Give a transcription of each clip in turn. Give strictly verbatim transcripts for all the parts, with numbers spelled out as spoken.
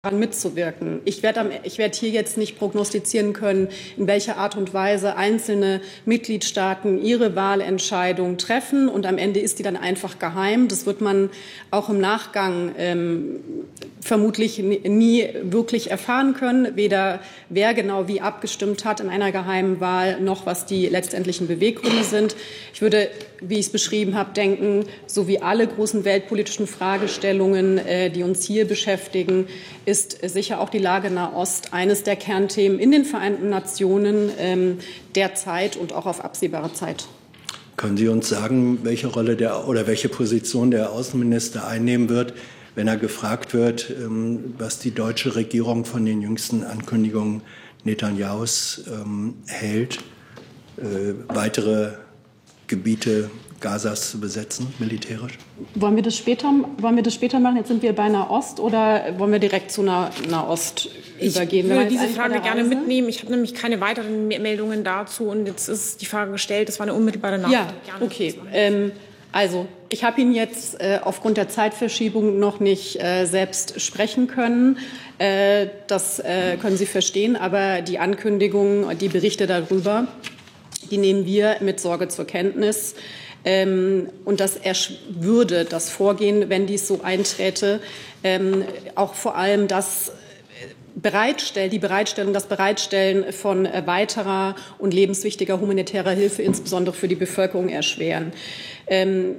mitzuwirken. Ich werde ich werde hier jetzt nicht prognostizieren können, in welcher Art und Weise einzelne Mitgliedstaaten ihre Wahlentscheidung treffen. Und am Ende ist die dann einfach geheim. Das wird man auch im Nachgang ähm, vermutlich nie wirklich erfahren können. Weder wer genau wie abgestimmt hat in einer geheimen Wahl, noch was die letztendlichen Beweggründe sind. Ich würde, wie ich es beschrieben habe, denken, so wie alle großen weltpolitischen Fragestellungen, äh, die uns hier beschäftigen, ist sicher auch die Lage Nahost eines der Kernthemen in den Vereinten Nationen ähm, derzeit und auch auf absehbare Zeit. Können Sie uns sagen, welche Rolle der oder welche Position der Außenminister einnehmen wird, wenn er gefragt wird, ähm, was die deutsche Regierung von den jüngsten Ankündigungen Netanyahus ähm, hält, äh, weitere Gebiete Gazas zu besetzen, militärisch? Wollen wir das später, wollen wir das später machen? Jetzt sind wir bei Nahost, oder wollen wir direkt zu Nah- Nahost übergehen? Ich würde diese Frage gerne mitnehmen. Ich habe nämlich keine weiteren Meldungen dazu. Und jetzt ist die Frage gestellt, das war eine unmittelbare Nachricht. Ja, okay. Ähm, also, ich habe Ihnen jetzt äh, aufgrund der Zeitverschiebung noch nicht äh, selbst sprechen können. Äh, das äh, können Sie verstehen. Aber die Ankündigungen, die Berichte darüber, die nehmen wir mit Sorge zur Kenntnis. Ähm, und das würde das Vorgehen, wenn dies so einträte, ähm, auch vor allem das Bereitstellen, die Bereitstellung, das Bereitstellen von äh, weiterer und lebenswichtiger humanitärer Hilfe, insbesondere für die Bevölkerung, erschweren. Ähm,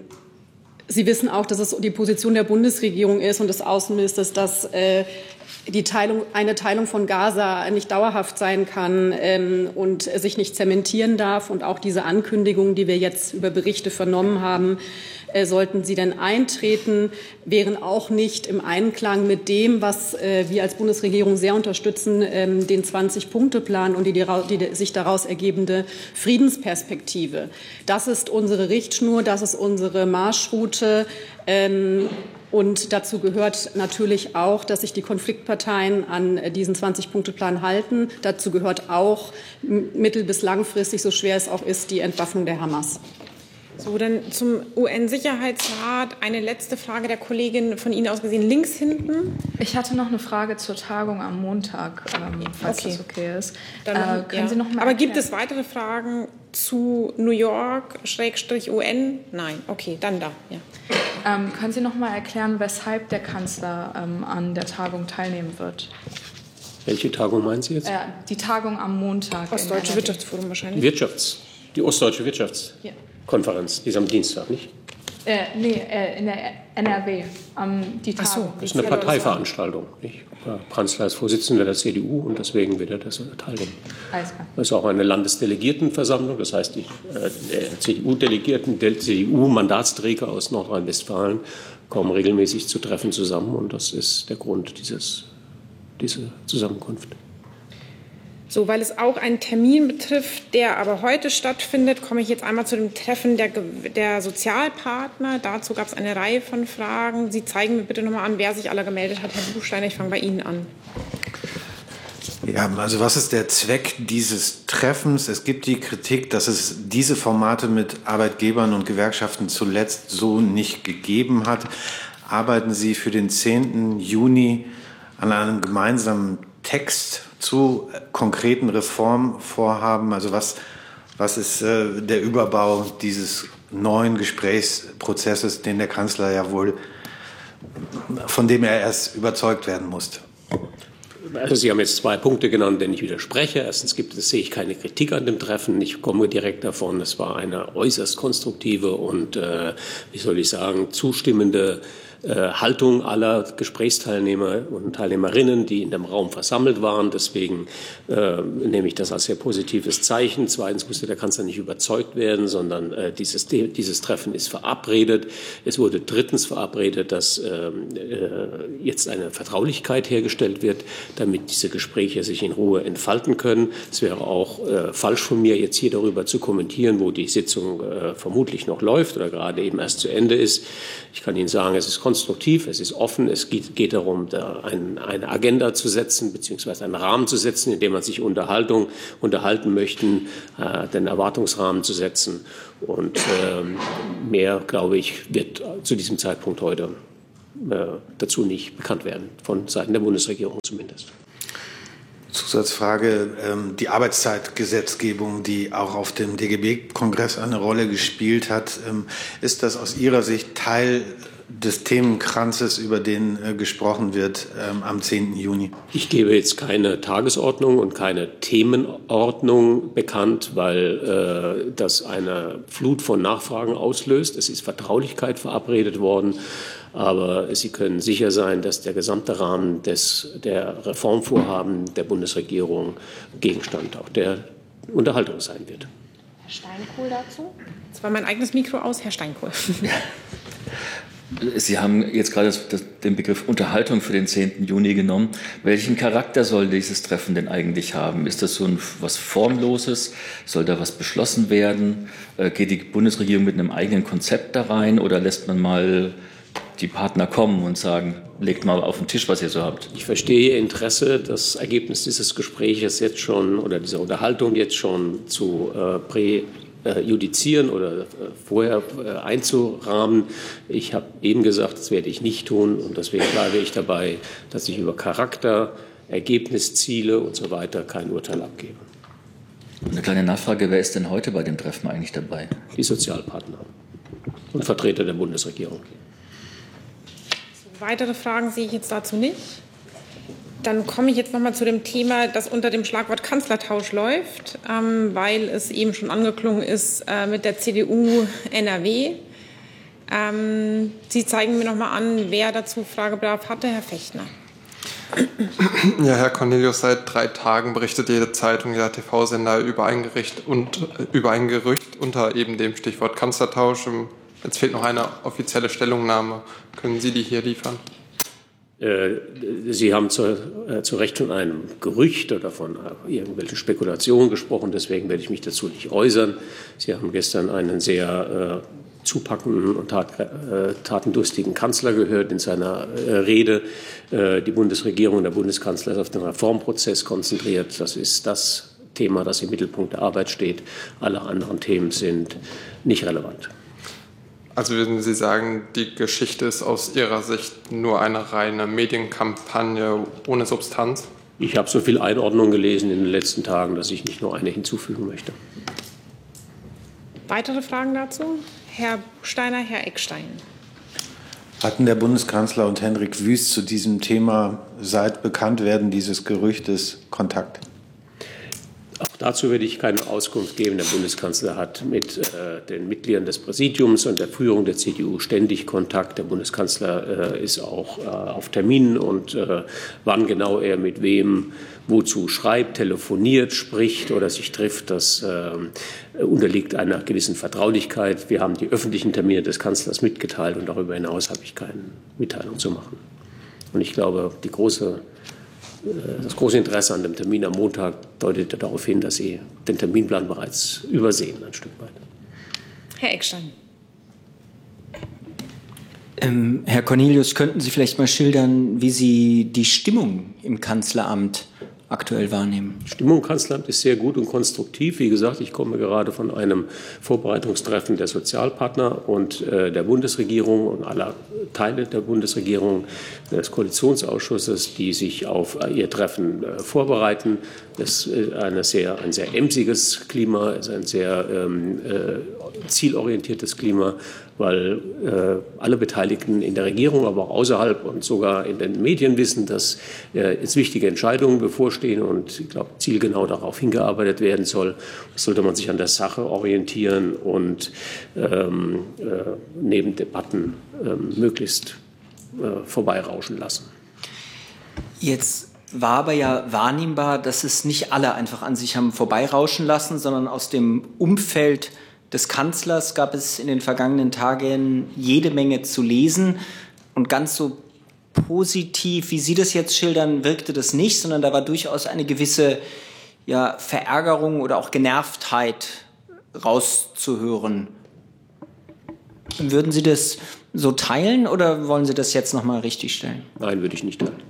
Sie wissen auch, dass es die Position der Bundesregierung ist und des Außenministers, dass äh, die Teilung, eine Teilung von Gaza nicht dauerhaft sein kann ähm, und sich nicht zementieren darf. Und auch diese Ankündigungen, die wir jetzt über Berichte vernommen haben, äh, sollten sie denn eintreten, wären auch nicht im Einklang mit dem, was äh, wir als Bundesregierung sehr unterstützen, ähm, den zwanzig-Punkte-Plan und die, die, die sich daraus ergebende Friedensperspektive. Das ist unsere Richtschnur, das ist unsere Marschroute. Ähm, Und dazu gehört natürlich auch, dass sich die Konfliktparteien an diesen zwanzig-Punkte-Plan halten. Dazu gehört auch mittel- bis langfristig, so schwer es auch ist, die Entwaffnung der Hamas. So, dann zum U N-Sicherheitsrat. Eine letzte Frage der Kollegin von Ihnen aus gesehen, links hinten. Ich hatte noch eine Frage zur Tagung am Montag, ähm, falls okay. das okay ist. Dann, äh, können ja. Sie noch mal Aber erklären? gibt es weitere Fragen zu New York, Schrägstrich U N? Nein, okay, dann da. Ja. Ähm, können Sie noch mal erklären, weshalb der Kanzler ähm, an der Tagung teilnehmen wird? Welche Tagung meinen Sie jetzt? Äh, die Tagung am Montag. Ostdeutsche Wirtschaftsforum wahrscheinlich. Wirtschafts-, die Ostdeutsche Wirtschaftskonferenz, die ist am Dienstag, nicht? Äh, nee, äh, in der N R W. Ähm, die Tagung. Ach so, das ist eine Parteiveranstaltung, nicht? Herr Pranzler ist Vorsitzender der C D U und deswegen wird er das teilnehmen. Alles klar. Das ist auch eine Landesdelegiertenversammlung, das heißt, die äh, C D U-Delegierten, der C D U-Mandatsträger aus Nordrhein-Westfalen kommen regelmäßig zu Treffen zusammen und das ist der Grund dieses, dieser Zusammenkunft. So, weil es auch einen Termin betrifft, der aber heute stattfindet, komme ich jetzt einmal zu dem Treffen der, der Sozialpartner. Dazu gab es eine Reihe von Fragen. Sie zeigen mir bitte noch mal an, wer sich alle gemeldet hat. Herr Buchsteiner, ich fange bei Ihnen an. Ja, also was ist der Zweck dieses Treffens? Es gibt die Kritik, dass es diese Formate mit Arbeitgebern und Gewerkschaften zuletzt so nicht gegeben hat. Arbeiten Sie für den zehnten Juni an einem gemeinsamen Text zu konkreten Reformvorhaben? Also was, was ist äh, der Überbau dieses neuen Gesprächsprozesses, den der Kanzler ja wohl, von dem er erst überzeugt werden musste? Also Sie haben jetzt zwei Punkte genannt, denen ich widerspreche. Erstens gibt es, sehe ich keine Kritik an dem Treffen. Ich komme direkt davon, es war eine äußerst konstruktive und, äh, wie soll ich sagen, zustimmende Haltung aller Gesprächsteilnehmer und Teilnehmerinnen, die in dem Raum versammelt waren. Deswegen äh, nehme ich das als sehr positives Zeichen. Zweitens musste der Kanzler nicht überzeugt werden, sondern äh, dieses, dieses Treffen ist verabredet. Es wurde drittens verabredet, dass äh, jetzt eine Vertraulichkeit hergestellt wird, damit diese Gespräche sich in Ruhe entfalten können. Es wäre auch äh, falsch von mir, jetzt hier darüber zu kommentieren, wo die Sitzung äh, vermutlich noch läuft oder gerade eben erst zu Ende ist. Ich kann Ihnen sagen, es ist konstruktiv, es ist offen, es geht, geht darum, da ein, eine Agenda zu setzen, beziehungsweise einen Rahmen zu setzen, in dem man sich Unterhaltung, unterhalten möchte, äh, den Erwartungsrahmen zu setzen. Und äh, mehr, glaube ich, wird zu diesem Zeitpunkt heute dazu nicht bekannt werden, von Seiten der Bundesregierung zumindest. Zusatzfrage, ähm, die Arbeitszeitgesetzgebung, die auch auf dem D G B-Kongress eine Rolle gespielt hat, ähm, ist das aus Ihrer Sicht Teil des Themenkranzes, über den äh, gesprochen wird ähm, am zehnten Juni? Ich gebe jetzt keine Tagesordnung und keine Themenordnung bekannt, weil äh, das eine Flut von Nachfragen auslöst. Es ist Vertraulichkeit verabredet worden. Aber Sie können sicher sein, dass der gesamte Rahmen des, der Reformvorhaben der Bundesregierung Gegenstand auch der Unterhaltung sein wird. Herr Steinkohl dazu? Das war mein eigenes Mikro aus. Herr Steinkohl. Sie haben jetzt gerade das, das, den Begriff Unterhaltung für den zehnten Juni genommen. Welchen Charakter soll dieses Treffen denn eigentlich haben? Ist das so ein, was Formloses? Soll da was beschlossen werden? Äh, geht die Bundesregierung mit einem eigenen Konzept da rein oder lässt man mal die Partner kommen und sagen, legt mal auf den Tisch, was ihr so habt? Ich verstehe Ihr Interesse, das Ergebnis dieses Gespräches jetzt schon oder dieser Unterhaltung jetzt schon zu äh, präjudizieren oder äh, vorher äh, einzurahmen. Ich habe eben gesagt, das werde ich nicht tun und deswegen bleibe ich dabei, dass ich über Charakter, Ergebnisziele und so weiter kein Urteil abgebe. Eine kleine Nachfrage, wer ist denn heute bei dem Treffen eigentlich dabei? Die Sozialpartner und Vertreter der Bundesregierung. Weitere Fragen sehe ich jetzt dazu nicht. Dann komme ich jetzt noch mal zu dem Thema, das unter dem Schlagwort Kanzlertausch läuft, ähm, weil es eben schon angeklungen ist äh, mit der C D U N R W. Ähm, Sie zeigen mir noch mal an, wer dazu Fragebedarf hatte. Herr Fechtner. Ja, Herr Cornelius, seit drei Tagen berichtet jede Zeitung, jeder T V-Sender über ein Gericht und über ein Gerücht unter eben dem Stichwort Kanzlertausch. Jetzt fehlt noch eine offizielle Stellungnahme. Können Sie die hier liefern? Sie haben zu, äh, zu Recht von einem Gerücht oder von irgendwelchen Spekulationen gesprochen. Deswegen werde ich mich dazu nicht äußern. Sie haben gestern einen sehr äh, zupackenden und tat, äh, tatendurstigen Kanzler gehört in seiner äh, Rede. Äh, die Bundesregierung und der Bundeskanzler ist auf den Reformprozess konzentriert. Das ist das Thema, das im Mittelpunkt der Arbeit steht. Alle anderen Themen sind nicht relevant. Also würden Sie sagen, die Geschichte ist aus Ihrer Sicht nur eine reine Medienkampagne ohne Substanz? Ich habe so viel Einordnung gelesen in den letzten Tagen, dass ich nicht nur eine hinzufügen möchte. Weitere Fragen dazu? Herr Steiner, Herr Eckstein. Hatten der Bundeskanzler und Hendrik Wüst zu diesem Thema seit Bekanntwerden dieses Gerüchtes Kontakt? Auch dazu werde ich keine Auskunft geben. Der Bundeskanzler hat mit äh, den Mitgliedern des Präsidiums und der Führung der C D U ständig Kontakt. Der Bundeskanzler äh, ist auch äh, auf Terminen und äh, wann genau er mit wem wozu schreibt, telefoniert, spricht oder sich trifft, das äh, unterliegt einer gewissen Vertraulichkeit. Wir haben die öffentlichen Termine des Kanzlers mitgeteilt und darüber hinaus habe ich keine Mitteilung zu machen. Und ich glaube, die große Das große Interesse an dem Termin am Montag deutet darauf hin, dass Sie den Terminplan bereits übersehen, ein Stück weit. Herr Eckstein. Ähm, Herr Cornelius, könnten Sie vielleicht mal schildern, wie Sie die Stimmung im Kanzleramt aktuell wahrnehmen? Die Stimmung im Kanzleramt ist sehr gut und konstruktiv. Wie gesagt, ich komme gerade von einem Vorbereitungstreffen der Sozialpartner und äh, der Bundesregierung und aller Teile der Bundesregierung, des Koalitionsausschusses, die sich auf äh, ihr Treffen äh, vorbereiten. Das ist eine sehr, ein sehr emsiges Klima, ist ein sehr ähm, äh, zielorientiertes Klima, weil äh, alle Beteiligten in der Regierung, aber auch außerhalb und sogar in den Medien wissen, dass äh, jetzt wichtige Entscheidungen bevorstehen und ich glaube, zielgenau darauf hingearbeitet werden soll. Das sollte man sich an der Sache orientieren und ähm, äh, neben Debatten äh, möglichst äh, vorbeirauschen lassen. Jetzt war aber ja wahrnehmbar, dass es nicht alle einfach an sich haben vorbeirauschen lassen, sondern aus dem Umfeld des Kanzlers gab es in den vergangenen Tagen jede Menge zu lesen. Und ganz so positiv, wie Sie das jetzt schildern, wirkte das nicht, sondern da war durchaus eine gewisse ja, Verärgerung oder auch Genervtheit rauszuhören. Würden Sie das so teilen oder wollen Sie das jetzt nochmal richtigstellen? Nein, würde ich nicht teilen.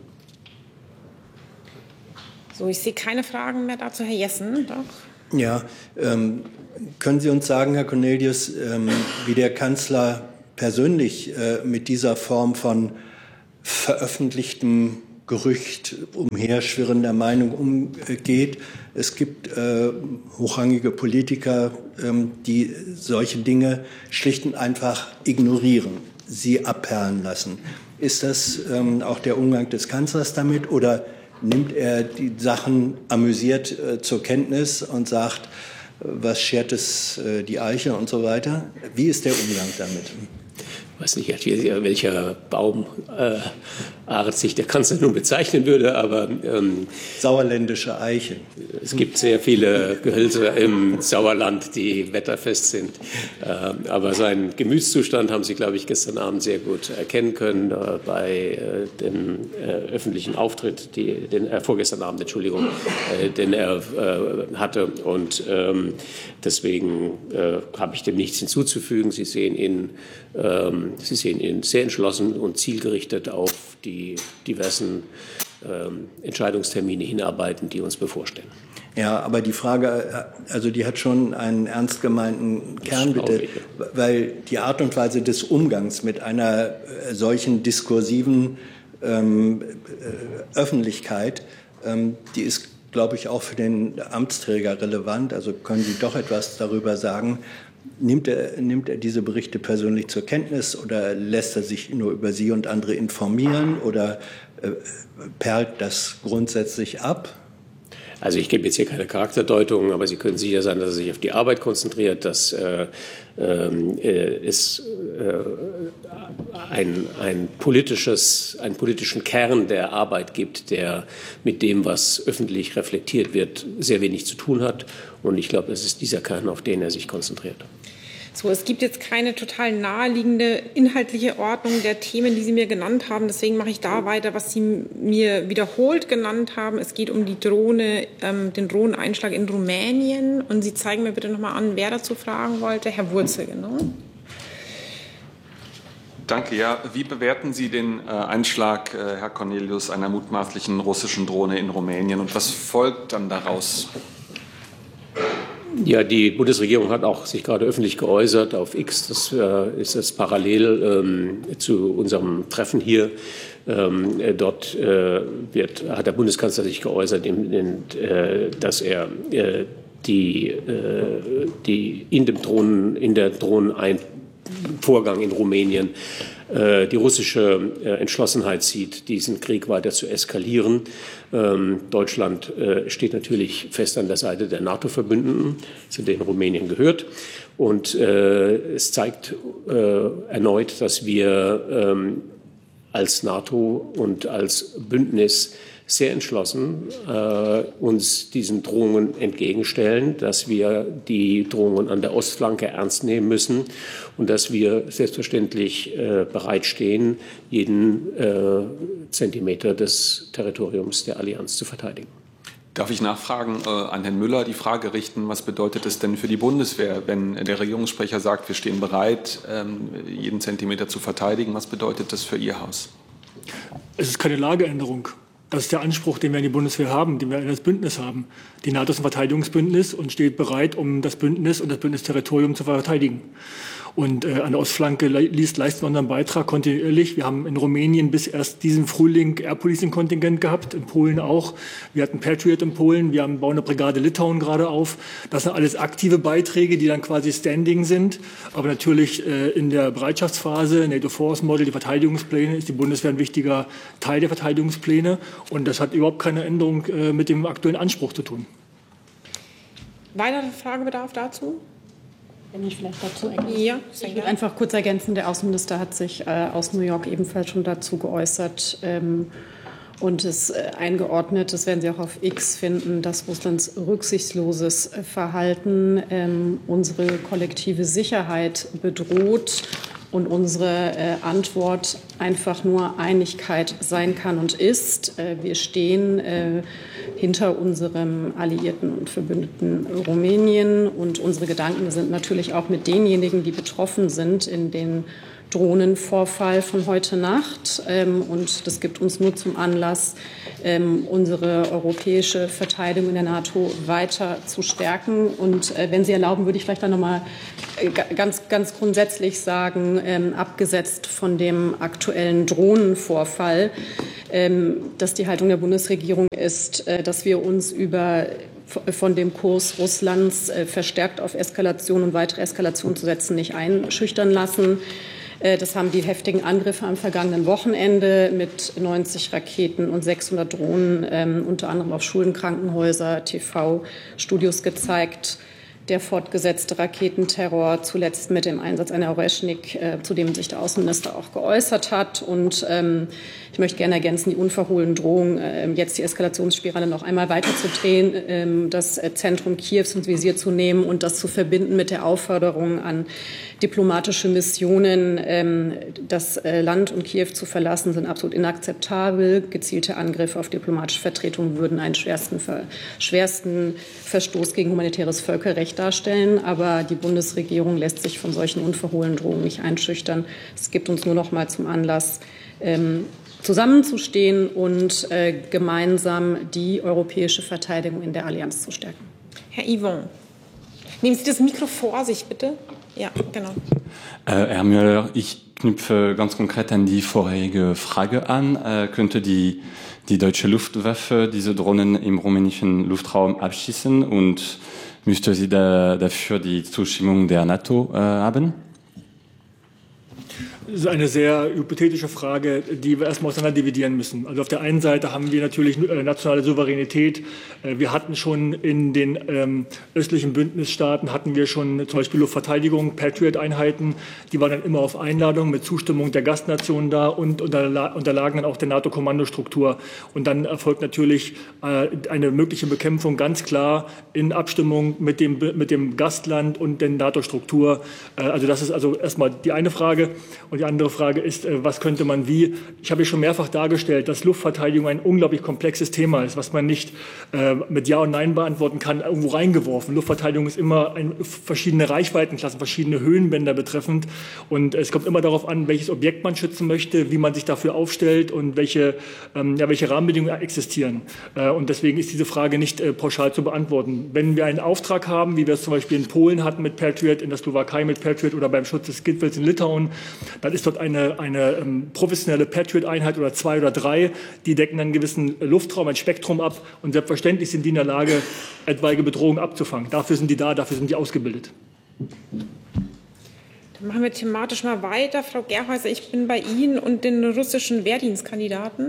So, ich sehe keine Fragen mehr dazu. Herr Jessen, doch. Ja, ähm, können Sie uns sagen, Herr Cornelius, ähm, wie der Kanzler persönlich äh, mit dieser Form von veröffentlichtem Gerücht umherschwirrender Meinung umgeht. Es gibt äh, hochrangige Politiker, ähm, die solche Dinge schlicht und einfach ignorieren, sie abperlen lassen. Ist das ähm, auch der Umgang des Kanzlers damit oder nimmt er die Sachen amüsiert äh, zur Kenntnis und sagt, äh, was schert es äh, die Eiche und so weiter? Wie ist der Umgang damit? Ich weiß nicht, welcher Baumart äh, sich der Kanzler nun bezeichnen würde, aber ähm, sauerländische Eiche. Es gibt sehr viele Gehölze im Sauerland, die wetterfest sind. Äh, aber seinen Gemütszustand haben Sie, glaube ich, gestern Abend sehr gut erkennen können äh, bei äh, dem äh, öffentlichen Auftritt, die, den er äh, vorgestern Abend, Entschuldigung, äh, den er äh, hatte. Und ähm, deswegen äh, habe ich dem nichts hinzuzufügen. Sie sehen ihn ähm, Sie sehen ihn sehr entschlossen und zielgerichtet auf die diversen ähm, Entscheidungstermine hinarbeiten, die uns bevorstehen. Ja, aber die Frage, also die hat schon einen ernst gemeinten Kern, bitte, weil die Art und Weise des Umgangs mit einer solchen diskursiven ähm, Öffentlichkeit, ähm, die ist, glaube ich, auch für den Amtsträger relevant. Also können Sie doch etwas darüber sagen. Nimmt er, nimmt er diese Berichte persönlich zur Kenntnis oder lässt er sich nur über Sie und andere informieren oder äh, perlt das grundsätzlich ab? Also ich gebe jetzt hier keine Charakterdeutung, aber Sie können sicher sein, dass er sich auf die Arbeit konzentriert, dass äh, äh, es äh, ein, ein politisches, einen politischen Kern der Arbeit gibt, der mit dem, was öffentlich reflektiert wird, sehr wenig zu tun hat. Und ich glaube, es ist dieser Kern, auf den er sich konzentriert. So, es gibt jetzt keine total naheliegende inhaltliche Ordnung der Themen, die Sie mir genannt haben. Deswegen mache ich da weiter, was Sie mir wiederholt genannt haben. Es geht um die Drohne, ähm, den Drohneneinschlag in Rumänien. Und Sie zeigen mir bitte noch mal an, wer dazu fragen wollte. Herr Wurzel, genau. Danke. Ja, wie bewerten Sie den äh, Einschlag, äh, Herr Cornelius, einer mutmaßlichen russischen Drohne in Rumänien? Und was folgt dann daraus? Ja, die Bundesregierung hat auch sich gerade öffentlich geäußert auf X. Das äh, ist das parallel ähm, zu unserem Treffen hier. Ähm, äh, dort äh, wird, hat der Bundeskanzler sich geäußert, in, in, äh, dass er äh, die, äh, die in dem Drohnen, in der Drohnenvorgang in Rumänien äh, die russische äh, Entschlossenheit sieht, diesen Krieg weiter zu eskalieren. Ähm, Deutschland äh, steht natürlich fest an der Seite der NATO-Verbündeten, zu denen Rumänien gehört. Und äh, es zeigt äh, erneut, dass wir ähm, als NATO und als Bündnis sehr entschlossen äh, uns diesen Drohungen entgegenstellen, dass wir die Drohungen an der Ostflanke ernst nehmen müssen und dass wir selbstverständlich äh, bereitstehen, jeden äh, Zentimeter des Territoriums der Allianz zu verteidigen. Darf ich nachfragen, äh, an Herrn Müller die Frage richten, was bedeutet es denn für die Bundeswehr, wenn der Regierungssprecher sagt, wir stehen bereit, ähm, jeden Zentimeter zu verteidigen? Was bedeutet das für Ihr Haus? Es ist keine Lageänderung. Das ist der Anspruch, den wir an die Bundeswehr haben, den wir an das Bündnis haben. Die NATO ist ein Verteidigungsbündnis und steht bereit, um das Bündnis und das Bündnisterritorium zu verteidigen. Und äh, an der Ostflanke leisten wir unseren Beitrag kontinuierlich. Wir haben in Rumänien bis erst diesen Frühling Air Policing Kontingent gehabt, in Polen auch. Wir hatten Patriot in Polen, wir haben bauen eine Brigade Litauen gerade auf. Das sind alles aktive Beiträge, die dann quasi standing sind. Aber natürlich äh, in der Bereitschaftsphase, NATO Force Model, die Verteidigungspläne, ist die Bundeswehr ein wichtiger Teil der Verteidigungspläne. Und das hat überhaupt keine Änderung äh, mit dem aktuellen Anspruch zu tun. Weiterer Fragebedarf dazu? Wenn ich vielleicht dazu ergänzen. Ja, ich will einfach kurz ergänzen, der Außenminister hat sich äh, aus New York ebenfalls schon dazu geäußert ähm, und es äh, eingeordnet, das werden Sie auch auf X finden, dass Russlands rücksichtsloses Verhalten ähm, unsere kollektive Sicherheit bedroht und unsere äh, Antwort einfach nur Einigkeit sein kann und ist. Äh, wir stehen äh, hinter unserem Alliierten und Verbündeten Rumänien und unsere Gedanken sind natürlich auch mit denjenigen, die betroffen sind in den Drohnenvorfall von heute Nacht. Ähm, und das gibt uns nur zum Anlass, ähm, unsere europäische Verteidigung in der NATO weiter zu stärken. Und äh, wenn Sie erlauben, würde ich vielleicht dann noch mal ganz, ganz grundsätzlich sagen, ähm, abgesetzt von dem aktuellen Drohnenvorfall, ähm, dass die Haltung der Bundesregierung ist, äh, dass wir uns über von dem Kurs Russlands äh, verstärkt auf Eskalation und weitere Eskalation zu setzen, nicht einschüchtern lassen. Äh, das haben die heftigen Angriffe am vergangenen Wochenende mit neunzig Raketen und sechshundert Drohnen, ähm, unter anderem auf Schulen, Krankenhäuser, T V-Studios gezeigt. Der fortgesetzte Raketenterror, zuletzt mit dem Einsatz einer Oreschnik, äh, zu dem sich der Außenminister auch geäußert hat. Und ähm, ich möchte gerne ergänzen, die unverhohlene Drohung, äh, jetzt die Eskalationsspirale noch einmal weiterzudrehen, äh, das Zentrum Kiews ins Visier zu nehmen und das zu verbinden mit der Aufforderung an diplomatische Missionen, ähm, das äh, Land und Kiew zu verlassen, sind absolut inakzeptabel. Gezielte Angriffe auf diplomatische Vertretungen würden einen schwersten, schwersten Verstoß gegen humanitäres Völkerrecht darstellen. Aber die Bundesregierung lässt sich von solchen unverhohlenen Drohungen nicht einschüchtern. Es gibt uns nur noch mal zum Anlass, ähm, zusammenzustehen und äh, gemeinsam die europäische Verteidigung in der Allianz zu stärken. Herr Yvon, nehmen Sie das Mikro vor sich, bitte. Ja, genau. Äh, Herr Müller, ich knüpfe ganz konkret an die vorherige Frage an. Äh, könnte die, die deutsche Luftwaffe diese Drohnen im rumänischen Luftraum abschießen und müsste sie da, dafür die Zustimmung der NATO äh, haben? Das ist eine sehr hypothetische Frage, die wir erstmal auseinander dividieren müssen. Also auf der einen Seite haben wir natürlich nationale Souveränität. Wir hatten schon in den ähm, östlichen Bündnisstaaten hatten wir schon zum Beispiel Luftverteidigung, Patriot-Einheiten. Die waren dann immer auf Einladung mit Zustimmung der Gastnationen da und unterlagen dann auch der NATO-Kommandostruktur. Und dann erfolgt natürlich äh, eine mögliche Bekämpfung ganz klar in Abstimmung mit dem, mit dem Gastland und der NATO-Struktur. Äh, also das ist also erstmal die eine Frage. Und die andere Frage ist, was könnte man wie? Ich habe ja schon mehrfach dargestellt, dass Luftverteidigung ein unglaublich komplexes Thema ist, was man nicht äh, mit Ja und Nein beantworten kann, irgendwo reingeworfen. Luftverteidigung ist immer ein, verschiedene Reichweitenklassen, verschiedene Höhenbänder betreffend. Und es kommt immer darauf an, welches Objekt man schützen möchte, wie man sich dafür aufstellt und welche, ähm, ja, welche Rahmenbedingungen existieren. Äh, und deswegen ist diese Frage nicht äh, pauschal zu beantworten. Wenn wir einen Auftrag haben, wie wir es zum Beispiel in Polen hatten mit Patriot, in der Slowakei mit Patriot oder beim Schutz des Gipfels in Litauen, dann ist dort eine, eine ähm, professionelle Patriot-Einheit oder zwei oder drei, die decken einen gewissen Luftraum, ein Spektrum ab und selbstverständlich sind die in der Lage, etwaige Bedrohungen abzufangen. Dafür sind die da, dafür sind die ausgebildet. Dann machen wir thematisch mal weiter. Frau Gerhäuser, ich bin bei Ihnen und den russischen Wehrdienstkandidaten.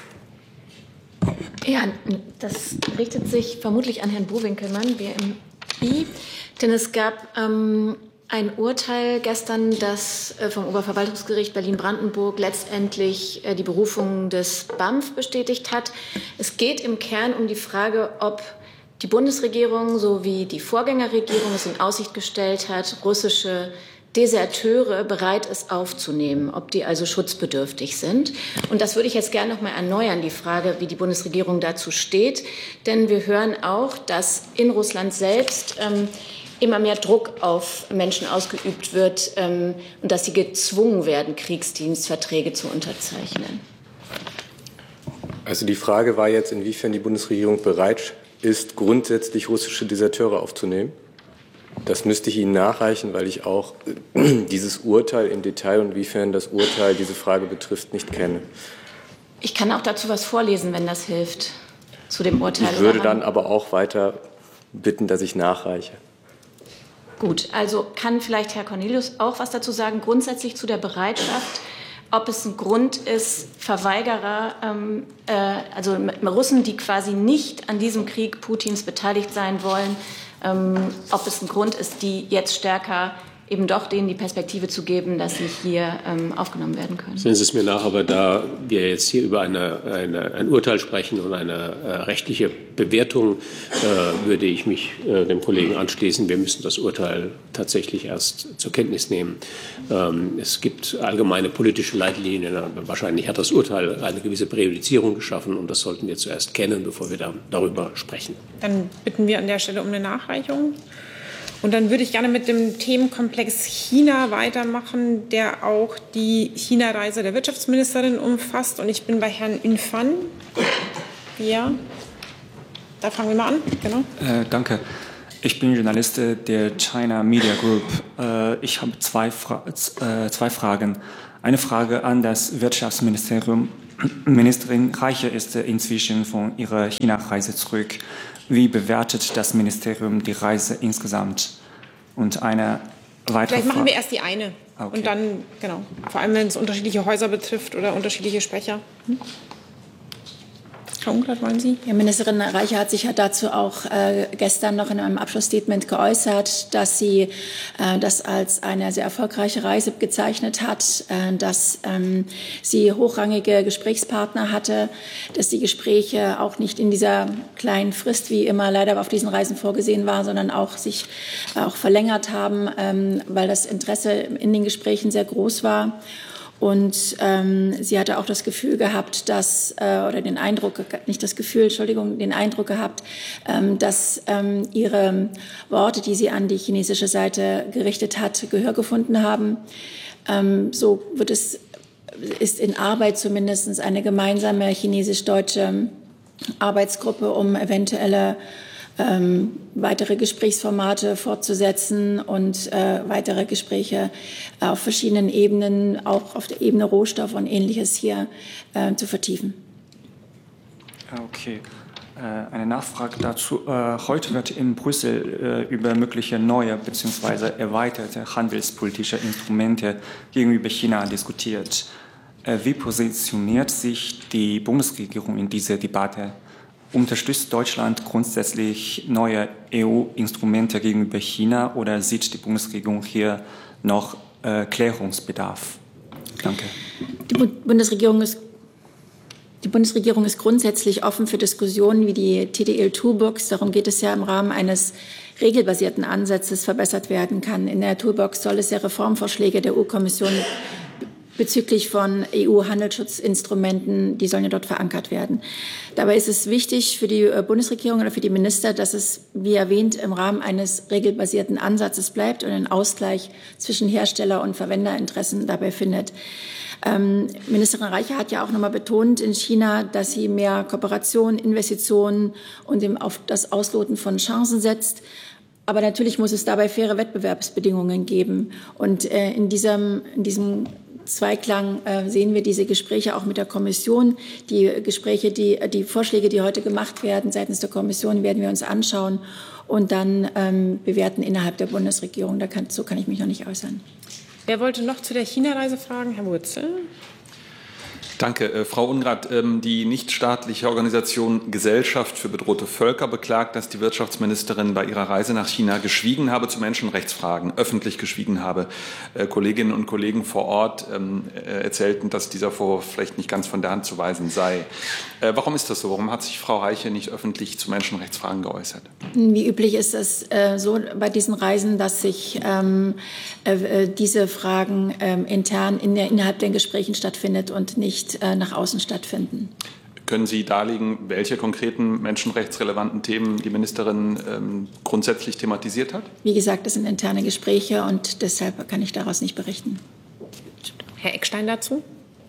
Ja, das richtet sich vermutlich an Herrn Bo-Winkelmann, B M I, denn es gab ähm, ein Urteil gestern, das äh, vom Oberverwaltungsgericht Berlin-Brandenburg letztendlich äh, die Berufung des B A M F bestätigt hat. Es geht im Kern um die Frage, ob die Bundesregierung sowie die Vorgängerregierung es in Aussicht gestellt hat, russische Deserteure bereit ist aufzunehmen, ob die also schutzbedürftig sind. Und das würde ich jetzt gerne noch mal erneuern, die Frage, wie die Bundesregierung dazu steht. Denn wir hören auch, dass in Russland selbst ähm, immer mehr Druck auf Menschen ausgeübt wird ähm, und dass sie gezwungen werden, Kriegsdienstverträge zu unterzeichnen. Also die Frage war jetzt, inwiefern die Bundesregierung bereit ist, grundsätzlich russische Deserteure aufzunehmen. Das müsste ich Ihnen nachreichen, weil ich auch dieses Urteil im Detail und inwiefern das Urteil diese Frage betrifft, nicht kenne. Ich kann auch dazu was vorlesen, wenn das hilft, zu dem Urteil. Ich würde dann aber auch weiter bitten, dass ich nachreiche. Gut, also kann vielleicht Herr Cornelius auch was dazu sagen, grundsätzlich zu der Bereitschaft, ob es ein Grund ist, Verweigerer, ähm, äh, also Russen, die quasi nicht an diesem Krieg Putins beteiligt sein wollen, ähm, ob es ein Grund ist, die jetzt stärker eben doch denen die Perspektive zu geben, dass sie hier ähm, aufgenommen werden können. Sehen Sie es mir nach, aber da wir jetzt hier über eine, eine, ein Urteil sprechen und eine äh, rechtliche Bewertung, äh, würde ich mich äh, dem Kollegen anschließen. Wir müssen das Urteil tatsächlich erst zur Kenntnis nehmen. Ähm, es gibt allgemeine politische Leitlinien. Wahrscheinlich hat das Urteil eine gewisse Präjudizierung geschaffen und das sollten wir zuerst kennen, bevor wir da, darüber sprechen. Dann bitten wir an der Stelle um eine Nachreichung. Und dann würde ich gerne mit dem Themenkomplex China weitermachen, der auch die China-Reise der Wirtschaftsministerin umfasst. Und ich bin bei Herrn Yunfan. Ja, da fangen wir mal an. Genau. Äh, danke. Ich bin Journalist der China Media Group. Ich habe zwei, Fra zwei Fragen. Eine Frage an das Wirtschaftsministerium. Ministerin Reiche ist inzwischen von ihrer China-Reise zurück. Wie bewertet das Ministerium die Reise insgesamt? Und eine weitere Vielleicht machen wir Frage. erst die eine. Okay. Und dann, genau, vor allem wenn es unterschiedliche Häuser betrifft oder unterschiedliche Sprecher. Hm? Frau Unglert, wollen Sie? Ja, Ministerin Reiche hat sich ja dazu auch äh, gestern noch in einem Abschlussstatement geäußert, dass sie äh, das als eine sehr erfolgreiche Reise gezeichnet hat, äh, dass ähm, sie hochrangige Gesprächspartner hatte, dass die Gespräche auch nicht in dieser kleinen Frist, wie immer leider auf diesen Reisen vorgesehen war, sondern auch sich äh, auch verlängert haben, ähm, weil das Interesse in den Gesprächen sehr groß war. Und ähm, sie hatte auch das Gefühl gehabt, dass, äh, oder den Eindruck, nicht das Gefühl, Entschuldigung, den Eindruck gehabt, ähm, dass ähm, ihre Worte, die sie an die chinesische Seite gerichtet hat, Gehör gefunden haben. Ähm, so wird es, ist in Arbeit zumindest eine gemeinsame chinesisch-deutsche Arbeitsgruppe, um eventuelle Ähm, weitere Gesprächsformate fortzusetzen und äh, weitere Gespräche auf verschiedenen Ebenen, auch auf der Ebene Rohstoff und Ähnliches hier äh, zu vertiefen. Okay. Äh, eine Nachfrage dazu. Äh, heute wird in Brüssel äh, über mögliche neue bzw. erweiterte handelspolitische Instrumente gegenüber China diskutiert. Äh, wie positioniert sich die Bundesregierung in dieser Debatte? Unterstützt Deutschland grundsätzlich neue E U-Instrumente gegenüber China oder sieht die Bundesregierung hier noch äh, Klärungsbedarf? Danke. Die Bundesregierung ist Die Bundesregierung ist grundsätzlich offen für Diskussionen wie die T D I-Toolbox. Darum geht es ja im Rahmen eines regelbasierten Ansatzes verbessert werden kann. In der Toolbox soll es ja Reformvorschläge der E U-Kommission bezüglich von E U-Handelsschutzinstrumenten, die sollen ja dort verankert werden. Dabei ist es wichtig für die Bundesregierung oder für die Minister, dass es, wie erwähnt, im Rahmen eines regelbasierten Ansatzes bleibt und einen Ausgleich zwischen Hersteller- und Verwenderinteressen dabei findet. Ähm, Ministerin Reiche hat ja auch noch mal betont in China, dass sie mehr Kooperation, Investitionen und dem auf das Ausloten von Chancen setzt. Aber natürlich muss es dabei faire Wettbewerbsbedingungen geben. Und äh, in diesem, in diesem Zweiklang äh, sehen wir diese Gespräche auch mit der Kommission. Die Gespräche, die, die Vorschläge, die heute gemacht werden seitens der Kommission, werden wir uns anschauen und dann ähm, bewerten innerhalb der Bundesregierung. Da kann, so kann ich mich noch nicht äußern. Wer wollte noch zu der China-Reise fragen? Herr Wurzel. Danke. Äh, Frau Ungrath, ähm, die nichtstaatliche Organisation Gesellschaft für bedrohte Völker beklagt, dass die Wirtschaftsministerin bei ihrer Reise nach China geschwiegen habe zu Menschenrechtsfragen, öffentlich geschwiegen habe. Äh, Kolleginnen und Kollegen vor Ort ähm, äh, erzählten, dass dieser Vorwurf vielleicht nicht ganz von der Hand zu weisen sei. Äh, warum ist das so? Warum hat sich Frau Reiche nicht öffentlich zu Menschenrechtsfragen geäußert? Wie üblich ist es äh, so bei diesen Reisen, dass sich ähm, äh, diese Fragen ähm, intern in der, innerhalb der Gesprächen stattfindet und nicht nach außen stattfinden. Können Sie darlegen, welche konkreten menschenrechtsrelevanten Themen die Ministerin ähm, grundsätzlich thematisiert hat? Wie gesagt, das sind interne Gespräche und deshalb kann ich daraus nicht berichten. Herr Eckstein dazu?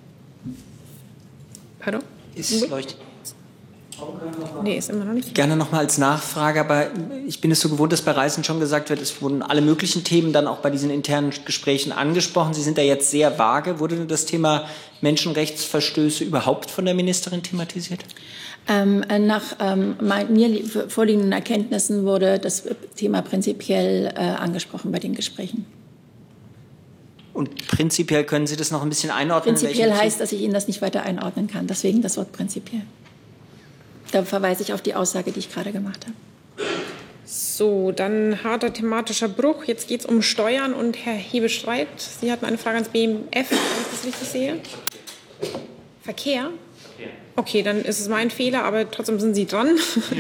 Pardon? Ist leuchtet. Nee, ist immer noch nicht. Gerne noch mal als Nachfrage, aber ich bin es so gewohnt, dass bei Reisen schon gesagt wird, es wurden alle möglichen Themen dann auch bei diesen internen Gesprächen angesprochen. Sie sind da jetzt sehr vage. Wurde das Thema Menschenrechtsverstöße überhaupt von der Ministerin thematisiert? Ähm, nach ähm, mir vorliegenden Erkenntnissen wurde das Thema prinzipiell äh, angesprochen bei den Gesprächen. Und prinzipiell können Sie das noch ein bisschen einordnen? Prinzipiell heißt, dass ich Ihnen das nicht weiter einordnen kann. Deswegen das Wort prinzipiell. Da verweise ich auf die Aussage, die ich gerade gemacht habe. So, dann harter thematischer Bruch. Jetzt geht es um Steuern und Herr Hebestreit, Sie hatten eine Frage ans B M F, wenn ich das richtig sehe. Verkehr? Okay, dann ist es mein Fehler, aber trotzdem sind Sie dran.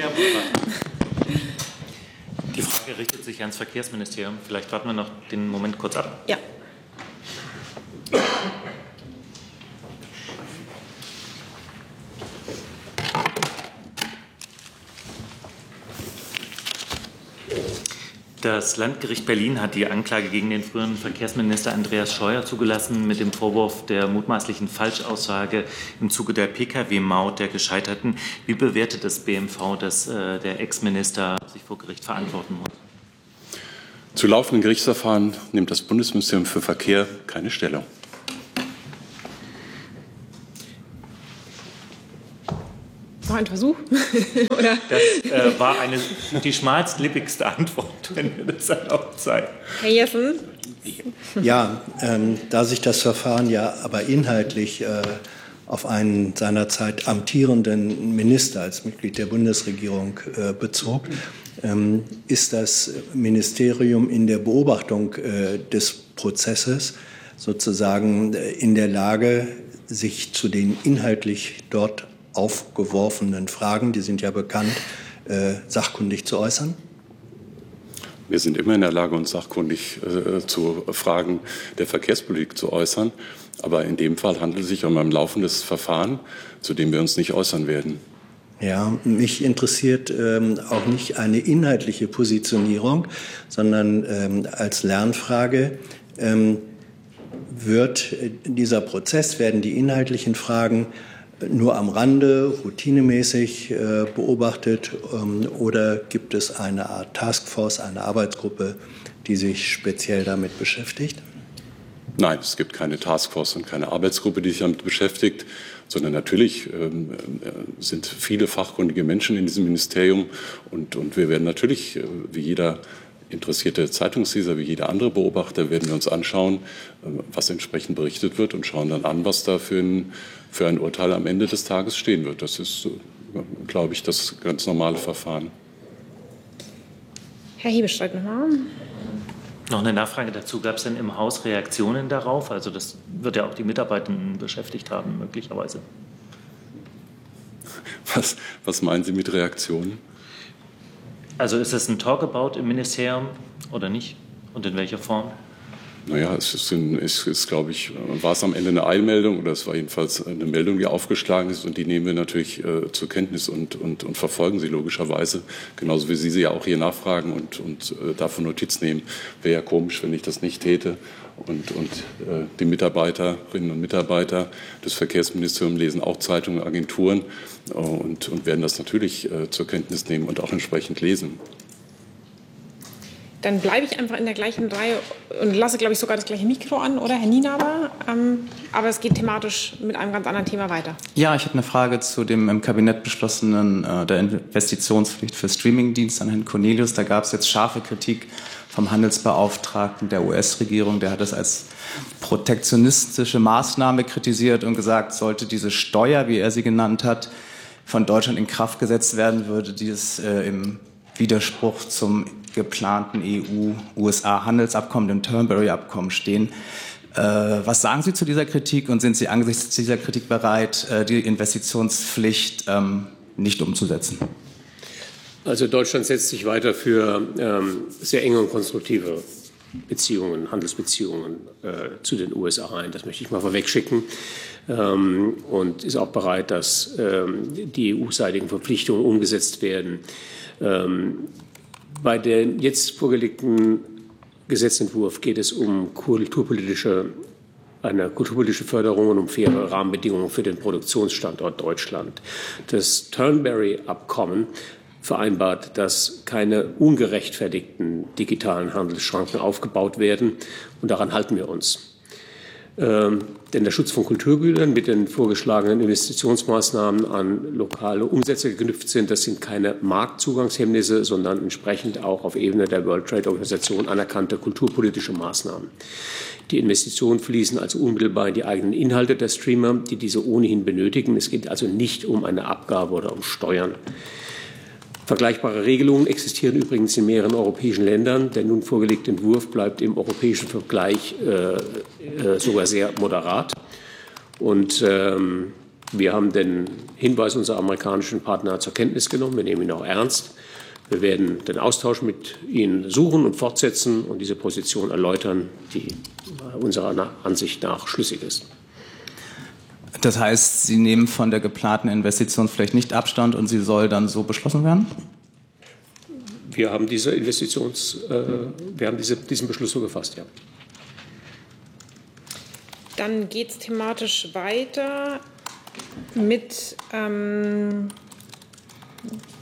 Die Frage richtet sich ans Verkehrsministerium. Vielleicht warten wir noch den Moment kurz ab. Ja. Das Landgericht Berlin hat die Anklage gegen den früheren Verkehrsminister Andreas Scheuer zugelassen mit dem Vorwurf der mutmaßlichen Falschaussage im Zuge der P K W-Maut der Gescheiterten. Wie bewertet das B M V, dass äh, der Ex-Minister sich vor Gericht verantworten muss? Zu laufenden Gerichtsverfahren nimmt das Bundesministerium für Verkehr keine Stellung. Noch ein Versuch? Oder? Das äh, war eine, die schmalzlippigste Antwort, wenn wir das erlaubt sei. Herr Jessen? Ja, ähm, da sich das Verfahren ja aber inhaltlich äh, auf einen seinerzeit amtierenden Minister als Mitglied der Bundesregierung äh, bezog, ähm, ist das Ministerium in der Beobachtung äh, des Prozesses sozusagen äh, in der Lage, sich zu den inhaltlich dort aufgeworfenen Fragen, die sind ja bekannt, äh, sachkundig zu äußern? Wir sind immer in der Lage, uns sachkundig äh, zu Fragen der Verkehrspolitik zu äußern. Aber in dem Fall handelt es sich um ein laufendes Verfahren, zu dem wir uns nicht äußern werden. Ja, mich interessiert ähm, auch nicht eine inhaltliche Positionierung, sondern ähm, als Lernfrage, ähm, wird dieser Prozess, werden die inhaltlichen Fragen nur am Rande, routinemäßig äh, beobachtet ähm, oder gibt es eine Art Taskforce, eine Arbeitsgruppe, die sich speziell damit beschäftigt? Nein, es gibt keine Taskforce und keine Arbeitsgruppe, die sich damit beschäftigt, sondern natürlich ähm, äh, sind viele fachkundige Menschen in diesem Ministerium und, und wir werden natürlich, äh, wie jeder interessierte Zeitungsleser, wie jeder andere Beobachter, werden wir uns anschauen, äh, was entsprechend berichtet wird und schauen dann an, was da für ein, für ein Urteil am Ende des Tages stehen wird. Das ist, äh, glaube ich, das ganz normale Verfahren. Herr Hebestreit nochmal. Noch eine Nachfrage dazu. Gab es denn im Haus Reaktionen darauf? Also das wird ja auch die Mitarbeitenden beschäftigt haben, möglicherweise. Was, was meinen Sie mit Reaktionen? Also ist es ein Talkabout im Ministerium oder nicht? Und in welcher Form? Naja, es ist, ein, es ist, glaube ich, war es am Ende eine Eilmeldung oder es war jedenfalls eine Meldung, die aufgeschlagen ist und die nehmen wir natürlich äh, zur Kenntnis und, und, und verfolgen sie logischerweise, genauso wie Sie sie ja auch hier nachfragen und, und äh, davon Notiz nehmen. Wäre ja komisch, wenn ich das nicht täte. Und, und äh, die Mitarbeiterinnen und Mitarbeiter des Verkehrsministeriums lesen auch Zeitungen, Agenturen äh, und, und werden das natürlich äh, zur Kenntnis nehmen und auch entsprechend lesen. Dann bleibe ich einfach in der gleichen Reihe und lasse, glaube ich, sogar das gleiche Mikro an, oder, Herr Nienaber? Ähm, aber es geht thematisch mit einem ganz anderen Thema weiter. Ja, ich habe eine Frage zu dem im Kabinett beschlossenen äh, der Investitionspflicht für Streamingdienste an Herrn Cornelius. Da gab es jetzt scharfe Kritik vom Handelsbeauftragten der U S-Regierung. Der hat es als protektionistische Maßnahme kritisiert und gesagt, sollte diese Steuer, wie er sie genannt hat, von Deutschland in Kraft gesetzt werden, würde dies äh, im Widerspruch zum geplanten E U-U S A-Handelsabkommen, dem Turnberry-Abkommen stehen. Äh, was sagen Sie zu dieser Kritik und sind Sie angesichts dieser Kritik bereit, äh, die Investitionspflicht ähm, nicht umzusetzen? Also Deutschland setzt sich weiter für ähm, sehr enge und konstruktive Beziehungen, Handelsbeziehungen äh, zu den U S A ein. Das möchte ich mal vorwegschicken. Ähm, und ist auch bereit, dass ähm, die E U-seitigen Verpflichtungen umgesetzt werden. Ähm, Bei dem jetzt vorgelegten Gesetzentwurf geht es um kulturpolitische, eine kulturpolitische Förderung und um faire Rahmenbedingungen für den Produktionsstandort Deutschland. Das Turnberry-Abkommen vereinbart, dass keine ungerechtfertigten digitalen Handelsschranken aufgebaut werden, und daran halten wir uns. Ähm, denn der Schutz von Kulturgütern mit den vorgeschlagenen Investitionsmaßnahmen an lokale Umsätze geknüpft sind, das sind keine Marktzugangshemmnisse, sondern entsprechend auch auf Ebene der World Trade Organisation anerkannte kulturpolitische Maßnahmen. Die Investitionen fließen also unmittelbar in die eigenen Inhalte der Streamer, die diese ohnehin benötigen. Es geht also nicht um eine Abgabe oder um Steuern. Vergleichbare Regelungen existieren übrigens in mehreren europäischen Ländern. Der nun vorgelegte Entwurf bleibt im europäischen Vergleich äh, äh, sogar sehr moderat. Und ähm, wir haben den Hinweis unserer amerikanischen Partner zur Kenntnis genommen. Wir nehmen ihn auch ernst. Wir werden den Austausch mit ihnen suchen und fortsetzen und diese Position erläutern, die unserer Ansicht nach schlüssig ist. Das heißt, Sie nehmen von der geplanten Investitionspflicht nicht Abstand und sie soll dann so beschlossen werden? Wir haben diese Investitions, äh, wir haben diese, diesen Beschluss so gefasst, ja. Dann geht es thematisch weiter mit ähm,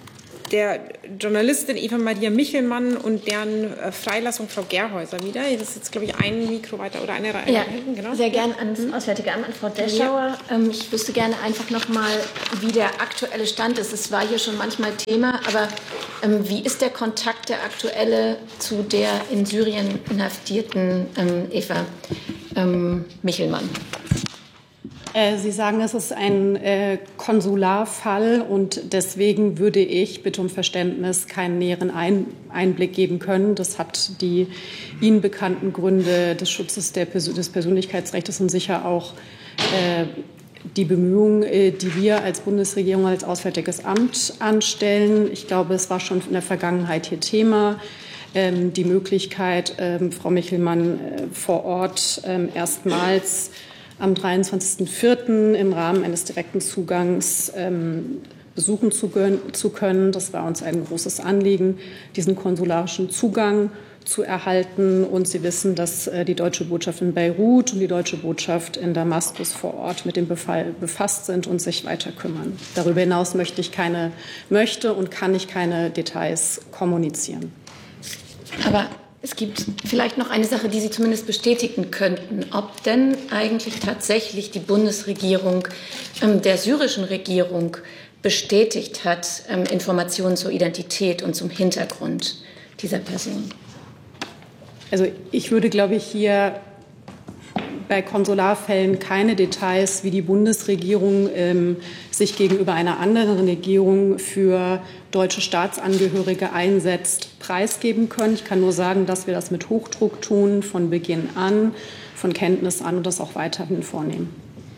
der Journalistin Eva Maria Michelmann und deren äh, Freilassung Frau Gerhäuser wieder. Das ist jetzt, glaube ich, ein Mikro weiter oder eine Reihe ja, hinten. Genau. Sehr gerne ans Auswärtige Amt, an Frau Deschauer. Ja. Ähm, ich wüsste gerne einfach noch mal, wie der aktuelle Stand ist. Es war hier schon manchmal Thema, aber ähm, wie ist der Kontakt, der aktuelle, zu der in Syrien inhaftierten ähm, Eva ähm, Michelmann? Sie sagen, es ist ein äh, Konsularfall und deswegen würde ich, bitte um Verständnis, keinen näheren ein Einblick geben können. Das hat die Ihnen bekannten Gründe des Schutzes der Pers des Persönlichkeitsrechts und sicher auch äh, die Bemühungen, äh, die wir als Bundesregierung, als Auswärtiges Amt anstellen. Ich glaube, es war schon in der Vergangenheit hier Thema. Ähm, die Möglichkeit, ähm, Frau Michelmann äh, vor Ort ähm, erstmals am dreiundzwanzigsten vierten im Rahmen eines direkten Zugangs ähm, besuchen zu, zu können. Das war uns ein großes Anliegen, diesen konsularischen Zugang zu erhalten. Und Sie wissen, dass äh, die Deutsche Botschaft in Beirut und die Deutsche Botschaft in Damaskus vor Ort mit dem Befall befasst sind und sich weiter kümmern. Darüber hinaus möchte ich keine, möchte und kann ich keine Details kommunizieren. Aber es gibt vielleicht noch eine Sache, die Sie zumindest bestätigen könnten, ob denn eigentlich tatsächlich die Bundesregierung ähm, der syrischen Regierung bestätigt hat, ähm, Informationen zur Identität und zum Hintergrund dieser Person. Also ich würde, glaube ich, hier bei Konsularfällen keine Details, wie die Bundesregierung ähm, sich gegenüber einer anderen Regierung für deutsche Staatsangehörige einsetzt, preisgeben können. Ich kann nur sagen, dass wir das mit Hochdruck tun, von Beginn an, von Kenntnis an und das auch weiterhin vornehmen.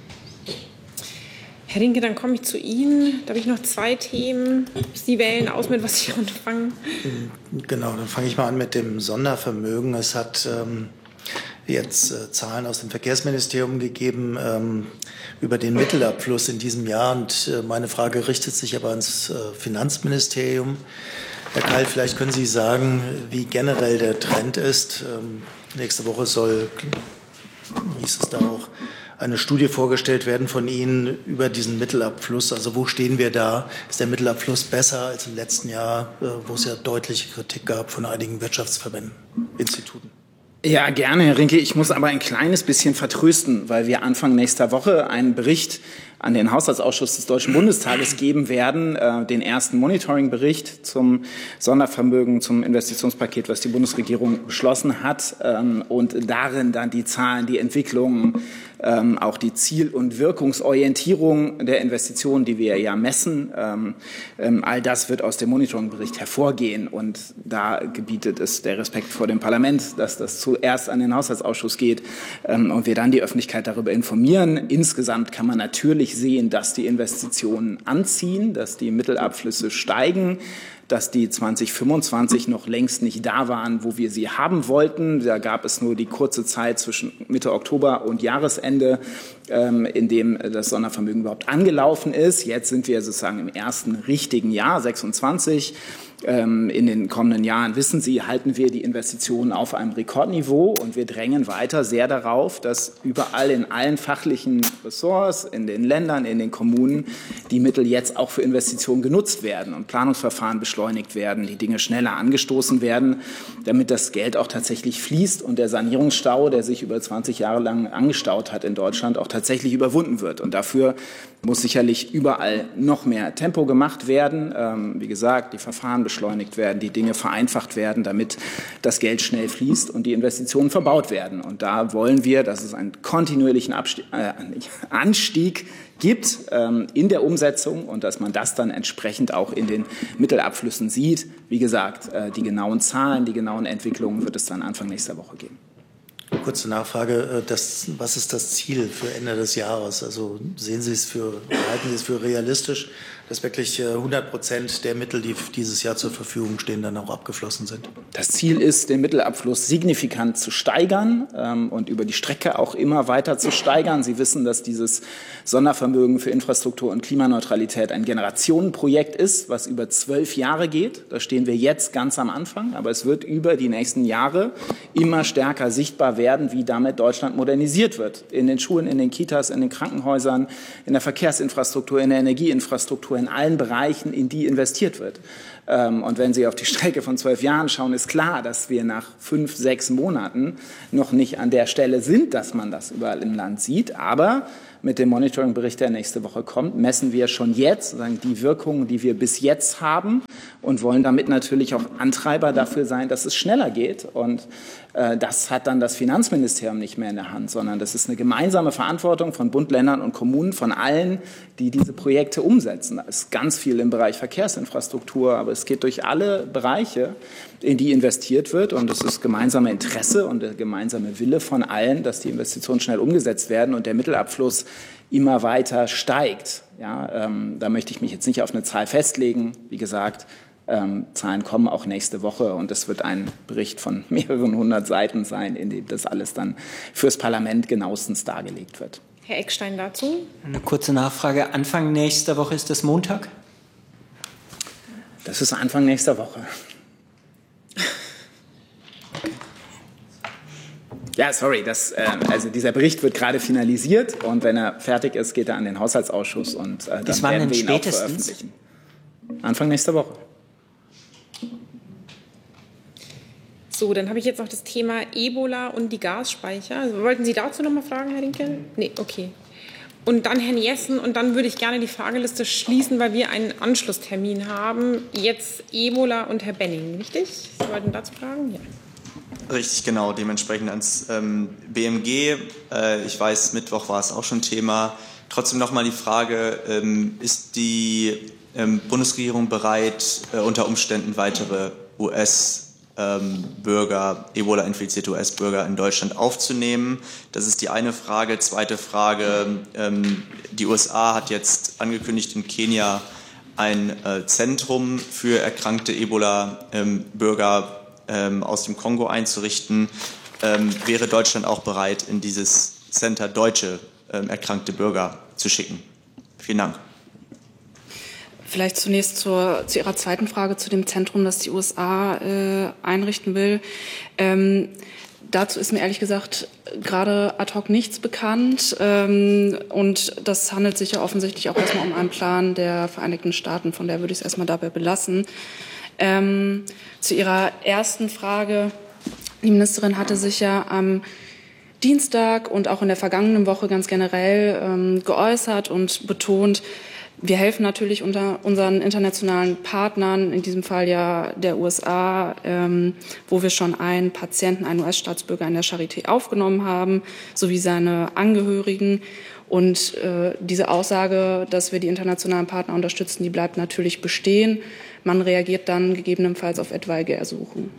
Herr Rinke, dann komme ich zu Ihnen. Da habe ich noch zwei Themen. Sie wählen aus, mit was Sie anfangen. Genau, dann fange ich mal an mit dem Sondervermögen. Es hat ähm, jetzt äh, Zahlen aus dem Verkehrsministerium gegeben ähm, über den Mittelabfluss in diesem Jahr. Und äh, meine Frage richtet sich aber ans äh, Finanzministerium. Herr Keil, vielleicht können Sie sagen, wie generell der Trend ist. Ähm, nächste Woche soll, hieß es da auch, eine Studie vorgestellt werden von Ihnen über diesen Mittelabfluss. Also wo stehen wir da? Ist der Mittelabfluss besser als im letzten Jahr, äh, wo es ja deutliche Kritik gab von einigen Wirtschaftsverbänden, Instituten? Ja, gerne, Herr Rinke. Ich muss aber ein kleines bisschen vertrösten, weil wir Anfang nächster Woche einen Bericht an den Haushaltsausschuss des Deutschen Bundestages geben werden, äh, den ersten Monitoring-Bericht zum Sondervermögen, zum Investitionspaket, was die Bundesregierung beschlossen hat, ähm, und darin dann die Zahlen, die Entwicklungen, ähm, auch die Ziel- und Wirkungsorientierung der Investitionen, die wir ja messen. Ähm, ähm, all das wird aus dem Monitoring-Bericht hervorgehen und da gebietet es der Respekt vor dem Parlament, dass das zuerst an den Haushaltsausschuss geht ähm, und wir dann die Öffentlichkeit darüber informieren. Insgesamt kann man natürlich sehen, dass die Investitionen anziehen, dass die Mittelabflüsse steigen, dass die zwanzig fünfundzwanzig noch längst nicht da waren, wo wir sie haben wollten. Da gab es nur die kurze Zeit zwischen Mitte Oktober und Jahresende, ähm, in dem das Sondervermögen überhaupt angelaufen ist. Jetzt sind wir sozusagen im ersten richtigen Jahr, sechsundzwanzig. In den kommenden Jahren, wissen Sie, halten wir die Investitionen auf einem Rekordniveau und wir drängen weiter sehr darauf, dass überall in allen fachlichen Ressorts, in den Ländern, in den Kommunen die Mittel jetzt auch für Investitionen genutzt werden und Planungsverfahren beschleunigt werden, die Dinge schneller angestoßen werden, damit das Geld auch tatsächlich fließt und der Sanierungsstau, der sich über zwanzig Jahre lang angestaut hat in Deutschland, auch tatsächlich überwunden wird. Und dafür muss sicherlich überall noch mehr Tempo gemacht werden. Ähm, wie gesagt, die Verfahren beschleunigt werden, die Dinge vereinfacht werden, damit das Geld schnell fließt und die Investitionen verbaut werden. Und da wollen wir, dass es einen kontinuierlichen Abstieg, äh, Anstieg gibt ähm, in der Umsetzung und dass man das dann entsprechend auch in den Mittelabflüssen sieht. Wie gesagt, äh, die genauen Zahlen, die genauen Entwicklungen wird es dann Anfang nächster Woche geben. Kurze Nachfrage, das, was ist das Ziel für Ende des Jahres? Also sehen Sie es für, halten Sie es für realistisch, dass wirklich hundert Prozent der Mittel, die dieses Jahr zur Verfügung stehen, dann auch abgeflossen sind? Das Ziel ist, den Mittelabfluss signifikant zu steigern ähm, und über die Strecke auch immer weiter zu steigern. Sie wissen, dass dieses Sondervermögen für Infrastruktur und Klimaneutralität ein Generationenprojekt ist, was über zwölf Jahre geht. Da stehen wir jetzt ganz am Anfang, aber es wird über die nächsten Jahre immer stärker sichtbar werden, wie damit Deutschland modernisiert wird. In den Schulen, in den Kitas, in den Krankenhäusern, in der Verkehrsinfrastruktur, in der Energieinfrastruktur, in allen Bereichen, in die investiert wird. Und wenn Sie auf die Strecke von zwölf Jahren schauen, ist klar, dass wir nach fünf, sechs Monaten noch nicht an der Stelle sind, dass man das überall im Land sieht. Aber mit dem Monitoring-Bericht, der nächste Woche kommt, messen wir schon jetzt sagen, die Wirkungen, die wir bis jetzt haben und wollen damit natürlich auch Antreiber dafür sein, dass es schneller geht. Und äh, das hat dann das Finanzministerium nicht mehr in der Hand, sondern das ist eine gemeinsame Verantwortung von Bund, Ländern und Kommunen, von allen, die diese Projekte umsetzen. Da ist ganz viel im Bereich Verkehrsinfrastruktur, aber es geht durch alle Bereiche, in die investiert wird. Und es ist gemeinsame Interesse und der gemeinsame Wille von allen, dass die Investitionen schnell umgesetzt werden und der Mittelabfluss immer weiter steigt. Ja, ähm, da möchte ich mich jetzt nicht auf eine Zahl festlegen. Wie gesagt, ähm, Zahlen kommen auch nächste Woche und es wird ein Bericht von mehreren hundert Seiten sein, in dem das alles dann fürs Parlament genauestens dargelegt wird. Herr Eckstein dazu. Eine kurze Nachfrage. Anfang nächster Woche, ist das Montag? Das ist Anfang nächster Woche. Ja, sorry, das, äh, also dieser Bericht wird gerade finalisiert und wenn er fertig ist, geht er an den Haushaltsausschuss und äh, dann werden wir ihn auch veröffentlichen. Anfang nächster Woche. So, dann habe ich jetzt noch das Thema Ebola und die Gasspeicher. Also, wollten Sie dazu noch mal fragen, Herr Rinke? Nee, okay. Und dann Herrn Jessen und dann würde ich gerne die Frageliste schließen, weil wir einen Anschlusstermin haben. Jetzt Ebola und Herr Benning, richtig? Sie wollten dazu fragen? Ja. Richtig, genau. Dementsprechend ans ähm, B M G. Äh, ich weiß, Mittwoch war es auch schon Thema. Trotzdem noch mal die Frage, ähm, ist die ähm, Bundesregierung bereit, äh, unter Umständen weitere U S-Bürger, ähm, Ebola-infizierte U S-Bürger in Deutschland aufzunehmen? Das ist die eine Frage. Zweite Frage, ähm, die U S A hat jetzt angekündigt, in Kenia ein äh, Zentrum für erkrankte Ebola-Bürger ähm, aus dem Kongo einzurichten. Ähm, wäre Deutschland auch bereit, in dieses Center deutsche ähm, erkrankte Bürger zu schicken? Vielen Dank. Vielleicht zunächst zur, zu Ihrer zweiten Frage zu dem Zentrum, das die U S A äh, einrichten will. Ähm, dazu ist mir ehrlich gesagt gerade ad hoc nichts bekannt. Ähm, und das handelt sich ja offensichtlich auch erstmal um einen Plan der Vereinigten Staaten. Von der würde ich es erstmal dabei belassen. Ähm, zu Ihrer ersten Frage. Die Ministerin hatte sich ja am Dienstag und auch in der vergangenen Woche ganz generell ähm, geäußert und betont, wir helfen natürlich unter unseren internationalen Partnern, in diesem Fall ja der U S A, ähm, wo wir schon einen Patienten, einen U S-Staatsbürger in der Charité aufgenommen haben, sowie seine Angehörigen. Und äh, diese Aussage, dass wir die internationalen Partner unterstützen, die bleibt natürlich bestehen. Man reagiert dann gegebenenfalls auf etwaige Ersuchen.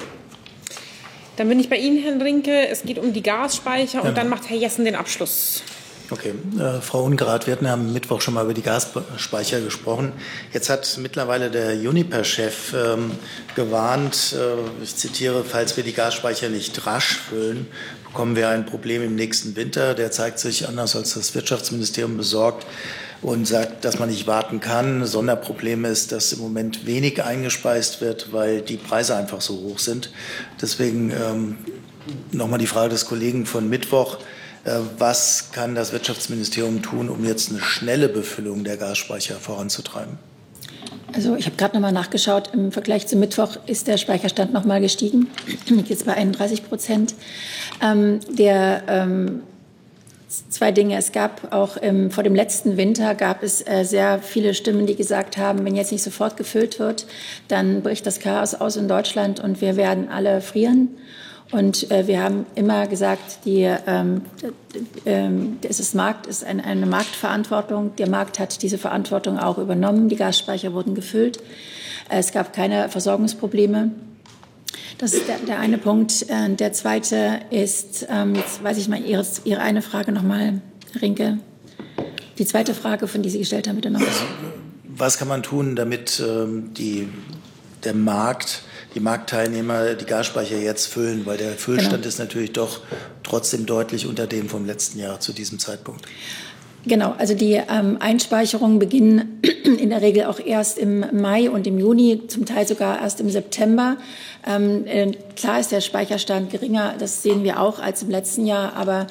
Dann bin ich bei Ihnen, Herrn Rinke. Es geht um die Gasspeicher und ja. Dann macht Herr Jessen den Abschluss. Okay, äh, Frau Ungrath, wir hatten ja am Mittwoch schon mal über die Gasspeicher gesprochen. Jetzt hat mittlerweile der Uniper-Chef ähm, gewarnt, äh, ich zitiere, falls wir die Gasspeicher nicht rasch füllen, bekommen wir ein Problem im nächsten Winter. Der zeigt sich anders als das Wirtschaftsministerium besorgt und sagt, dass man nicht warten kann. Sonderproblem ist, dass im Moment wenig eingespeist wird, weil die Preise einfach so hoch sind. Deswegen ähm, nochmal die Frage des Kollegen von Mittwoch. Was kann das Wirtschaftsministerium tun, um jetzt eine schnelle Befüllung der Gasspeicher voranzutreiben? Also ich habe gerade noch mal nachgeschaut. Im Vergleich zum Mittwoch ist der Speicherstand noch mal gestiegen, jetzt bei einunddreißig Prozent. Ähm, der ähm, zwei Dinge: Es gab auch ähm, vor dem letzten Winter gab es äh, sehr viele Stimmen, die gesagt haben, wenn jetzt nicht sofort gefüllt wird, dann bricht das Chaos aus in Deutschland und wir werden alle frieren. Und äh, wir haben immer gesagt, die, ähm, äh, es ist Markt, ist ein, eine Marktverantwortung. Der Markt hat diese Verantwortung auch übernommen. Die Gasspeicher wurden gefüllt. Äh, es gab keine Versorgungsprobleme. Das ist der, der eine Punkt. Äh, der zweite ist, ähm, jetzt weiß ich mal Ihre, Ihre eine Frage nochmal, Rinke. Die zweite Frage, von die Sie gestellt haben, bitte noch. Was kann man tun, damit ähm, die, der Markt... die Marktteilnehmer die Gasspeicher jetzt füllen, weil der Füllstand genau. ist natürlich doch trotzdem deutlich unter dem vom letzten Jahr zu diesem Zeitpunkt. Genau, also die ähm, Einspeicherungen beginnen in der Regel auch erst im Mai und im Juni, zum Teil sogar erst im September. Ähm, äh, klar ist der Speicherstand geringer, das sehen wir auch als im letzten Jahr, aber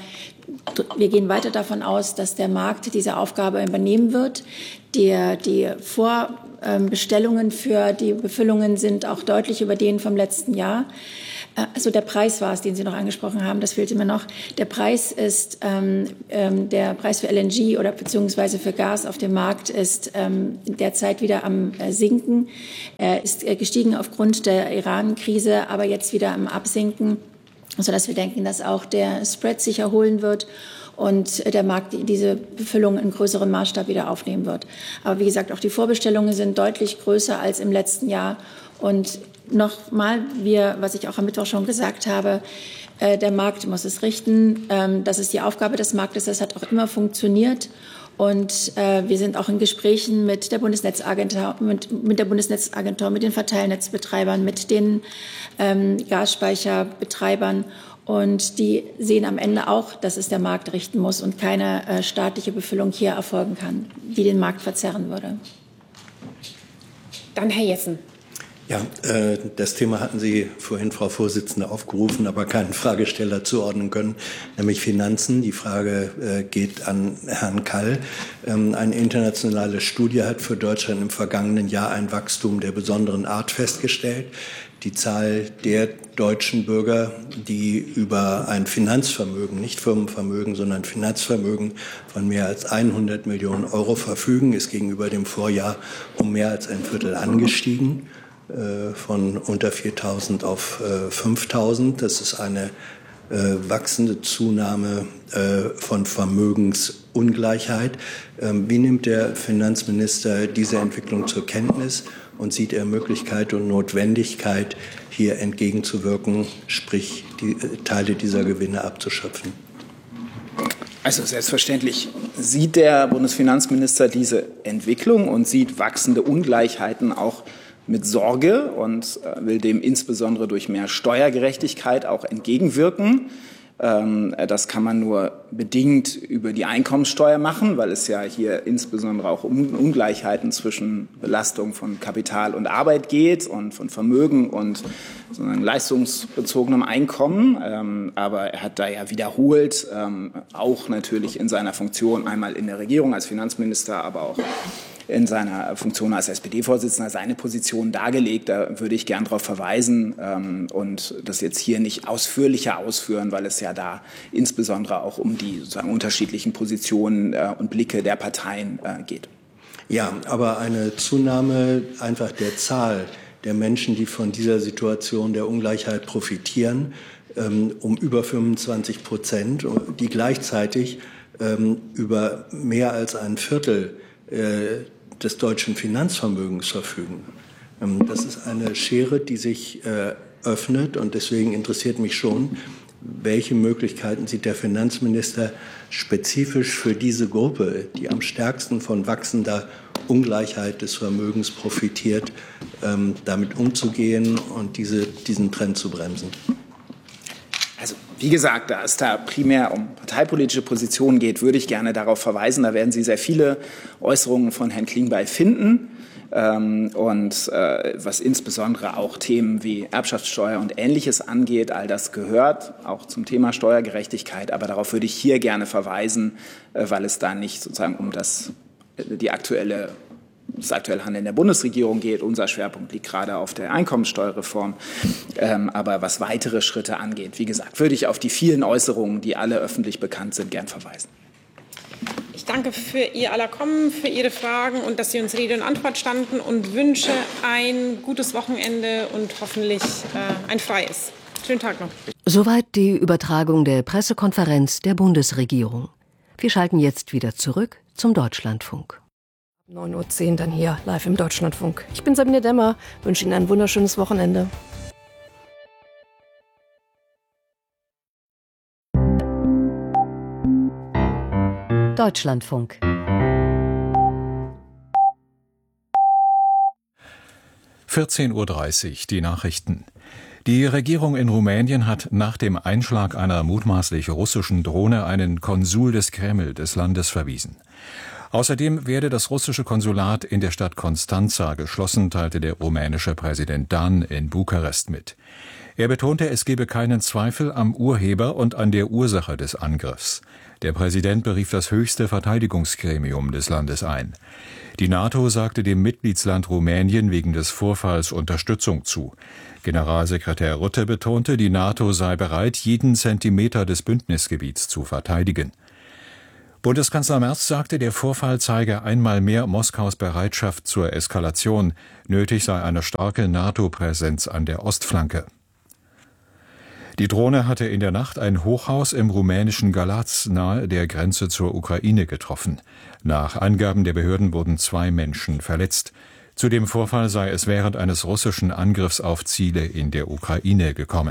wir gehen weiter davon aus, dass der Markt diese Aufgabe übernehmen wird. Die, die Vorbestellungen für die Befüllungen sind auch deutlich über denen vom letzten Jahr. Also der Preis war es, den Sie noch angesprochen haben, das fehlt immer noch. Der Preis ist, ähm, ähm, der Preis für L N G oder beziehungsweise für Gas auf dem Markt ist ähm, derzeit wieder am äh, Sinken. Er ist äh, gestiegen aufgrund der Iran-Krise, aber jetzt wieder am Absinken, sodass wir denken, dass auch der Spread sich erholen wird und der Markt diese Befüllung in größerem Maßstab wieder aufnehmen wird. Aber wie gesagt, auch die Vorbestellungen sind deutlich größer als im letzten Jahr. Und nochmal, wir, was ich auch am Mittwoch schon gesagt habe, äh, der Markt muss es richten. Ähm, das ist die Aufgabe des Marktes. Das hat auch immer funktioniert. Und äh, wir sind auch in Gesprächen mit der Bundesnetzagentur, mit, mit der Bundesnetzagentur, mit den Verteilnetzbetreibern, mit den ähm, Gasspeicherbetreibern. Und die sehen am Ende auch, dass es der Markt richten muss und keine äh, staatliche Befüllung hier erfolgen kann, die den Markt verzerren würde. Dann Herr Jessen. Ja, äh, das Thema hatten Sie vorhin, Frau Vorsitzende, aufgerufen, aber keinen Fragesteller zuordnen können, nämlich Finanzen. Die Frage äh, geht an Herrn Kall. Ähm, eine internationale Studie hat für Deutschland im vergangenen Jahr ein Wachstum der besonderen Art festgestellt. Die Zahl der deutschen Bürger, die über ein Finanzvermögen, nicht Firmenvermögen, sondern Finanzvermögen von mehr als hundert Millionen Euro verfügen, ist gegenüber dem Vorjahr um mehr als ein Viertel angestiegen, von unter viertausend auf fünftausend. Das ist eine äh, wachsende Zunahme äh, von Vermögensungleichheit. Ähm, wie nimmt der Finanzminister diese Entwicklung zur Kenntnis und sieht er Möglichkeit und Notwendigkeit, hier entgegenzuwirken, sprich die äh, Teile dieser Gewinne abzuschöpfen? Also selbstverständlich sieht der Bundesfinanzminister diese Entwicklung und sieht wachsende Ungleichheiten auch mit Sorge und will dem insbesondere durch mehr Steuergerechtigkeit auch entgegenwirken. Das kann man nur bedingt über die Einkommensteuer machen, weil es ja hier insbesondere auch um Ungleichheiten zwischen Belastung von Kapital und Arbeit geht und von Vermögen und sozusagen leistungsbezogenem Einkommen. Aber er hat da ja wiederholt, auch natürlich in seiner Funktion, einmal in der Regierung als Finanzminister, aber auch in seiner Funktion als S P D-Vorsitzender seine Position dargelegt. Da würde ich gern darauf verweisen ähm, und das jetzt hier nicht ausführlicher ausführen, weil es ja da insbesondere auch um die sozusagen unterschiedlichen Positionen äh, und Blicke der Parteien äh, geht. Ja, aber eine Zunahme einfach der Zahl der Menschen, die von dieser Situation der Ungleichheit profitieren, ähm, um über fünfundzwanzig Prozent, die gleichzeitig ähm, über mehr als ein Viertel äh, des deutschen Finanzvermögens verfügen. Das ist eine Schere, die sich äh, öffnet und deswegen interessiert mich schon, welche Möglichkeiten sieht der Finanzminister spezifisch für diese Gruppe, die am stärksten von wachsender Ungleichheit des Vermögens profitiert, ähm, damit umzugehen und diese, diesen Trend zu bremsen. Also wie gesagt, da es da primär um parteipolitische Positionen geht, würde ich gerne darauf verweisen. Da werden Sie sehr viele Äußerungen von Herrn Klingbeil finden. Ähm, und äh, was insbesondere auch Themen wie Erbschaftssteuer und Ähnliches angeht, all das gehört auch zum Thema Steuergerechtigkeit. Aber darauf würde ich hier gerne verweisen, äh, weil es da nicht sozusagen um das, die aktuelle das aktuelle Handeln der Bundesregierung geht. Unser Schwerpunkt liegt gerade auf der Einkommensteuerreform. Ähm, aber was weitere Schritte angeht, wie gesagt, würde ich auf die vielen Äußerungen, die alle öffentlich bekannt sind, gern verweisen. Ich danke für Ihr aller Kommen, für Ihre Fragen und dass Sie uns Rede und Antwort standen und wünsche ein gutes Wochenende und hoffentlich äh, ein freies. Schönen Tag noch. Soweit die Übertragung der Pressekonferenz der Bundesregierung. Wir schalten jetzt wieder zurück zum Deutschlandfunk. neun Uhr zehn dann hier live im Deutschlandfunk. Ich bin Sabine Demmer, wünsche Ihnen ein wunderschönes Wochenende. Deutschlandfunk. vierzehn Uhr dreißig, die Nachrichten. Die Regierung in Rumänien hat nach dem Einschlag einer mutmaßlich russischen Drohne einen Konsul des Kreml des Landes verwiesen. Außerdem werde das russische Konsulat in der Stadt Constanța geschlossen, teilte der rumänische Präsident Dan in Bukarest mit. Er betonte, es gebe keinen Zweifel am Urheber und an der Ursache des Angriffs. Der Präsident berief das höchste Verteidigungsgremium des Landes ein. Die NATO sagte dem Mitgliedsland Rumänien wegen des Vorfalls Unterstützung zu. Generalsekretär Rutte betonte, die NATO sei bereit, jeden Zentimeter des Bündnisgebiets zu verteidigen. Bundeskanzler Merz sagte, der Vorfall zeige einmal mehr Moskaus Bereitschaft zur Eskalation. Nötig sei eine starke NATO-Präsenz an der Ostflanke. Die Drohne hatte in der Nacht ein Hochhaus im rumänischen Galați nahe der Grenze zur Ukraine getroffen. Nach Angaben der Behörden wurden zwei Menschen verletzt. Zu dem Vorfall sei es während eines russischen Angriffs auf Ziele in der Ukraine gekommen.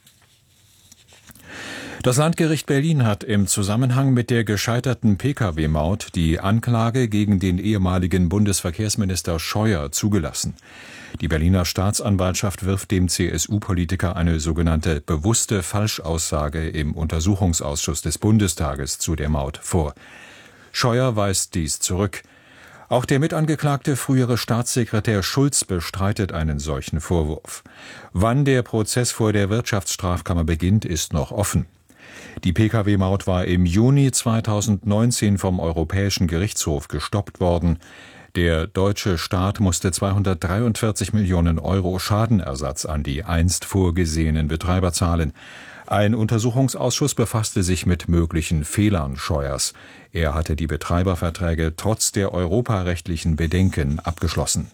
Das Landgericht Berlin hat im Zusammenhang mit der gescheiterten Pkw-Maut die Anklage gegen den ehemaligen Bundesverkehrsminister Scheuer zugelassen. Die Berliner Staatsanwaltschaft wirft dem C S U-Politiker eine sogenannte bewusste Falschaussage im Untersuchungsausschuss des Bundestages zu der Maut vor. Scheuer weist dies zurück. Auch der Mitangeklagte frühere Staatssekretär Schulz bestreitet einen solchen Vorwurf. Wann der Prozess vor der Wirtschaftsstrafkammer beginnt, ist noch offen. Die Pkw-Maut war im Juni zweitausendneunzehn vom Europäischen Gerichtshof gestoppt worden. Der deutsche Staat musste zweihundertdreiundvierzig Millionen Euro Schadenersatz an die einst vorgesehenen Betreiber zahlen. Ein Untersuchungsausschuss befasste sich mit möglichen Fehlern Scheuers. Er hatte die Betreiberverträge trotz der europarechtlichen Bedenken abgeschlossen.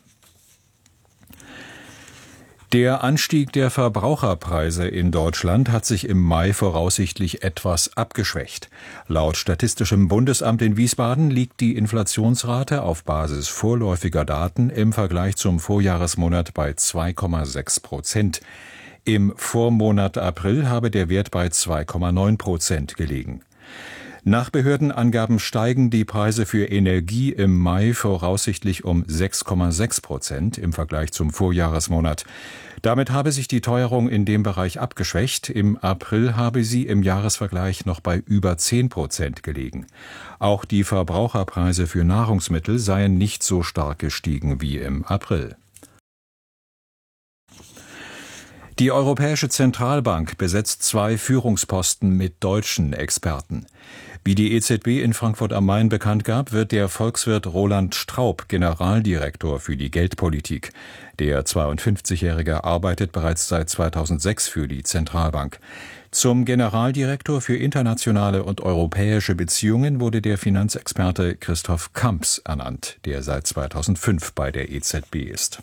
Der Anstieg der Verbraucherpreise in Deutschland hat sich im Mai voraussichtlich etwas abgeschwächt. Laut Statistischem Bundesamt in Wiesbaden liegt die Inflationsrate auf Basis vorläufiger Daten im Vergleich zum Vorjahresmonat bei zwei Komma sechs Prozent. Im Vormonat April habe der Wert bei zwei Komma neun Prozent gelegen. Nach Behördenangaben steigen die Preise für Energie im Mai voraussichtlich um sechs Komma sechs Prozent im Vergleich zum Vorjahresmonat. Damit habe sich die Teuerung in dem Bereich abgeschwächt. Im April habe sie im Jahresvergleich noch bei über zehn Prozent gelegen. Auch die Verbraucherpreise für Nahrungsmittel seien nicht so stark gestiegen wie im April. Die Europäische Zentralbank besetzt zwei Führungsposten mit deutschen Experten. Wie die E Z B in Frankfurt am Main bekannt gab, wird der Volkswirt Roland Straub Generaldirektor für die Geldpolitik. Der zweiundfünfzigjährige arbeitet bereits seit zweitausendsechs für die Zentralbank. Zum Generaldirektor für internationale und europäische Beziehungen wurde der Finanzexperte Christoph Kamps ernannt, der seit zweitausendfünf bei der E Z B ist.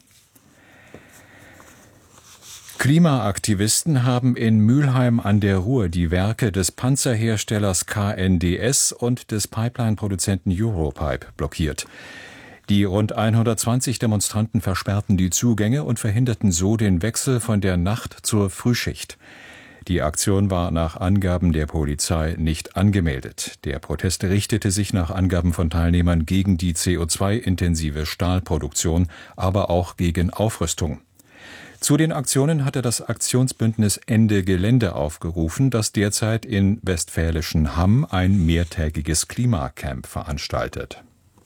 Klimaaktivisten haben in Mülheim an der Ruhr die Werke des Panzerherstellers K N D S und des Pipeline-Produzenten Europipe blockiert. Die rund hundertzwanzig Demonstranten versperrten die Zugänge und verhinderten so den Wechsel von der Nacht zur Frühschicht. Die Aktion war nach Angaben der Polizei nicht angemeldet. Der Protest richtete sich nach Angaben von Teilnehmern gegen die C O zwei intensive Stahlproduktion, aber auch gegen Aufrüstung. Zu den Aktionen hatte das Aktionsbündnis Ende Gelände aufgerufen, das derzeit in westfälischen Hamm ein mehrtägiges Klimacamp veranstaltet.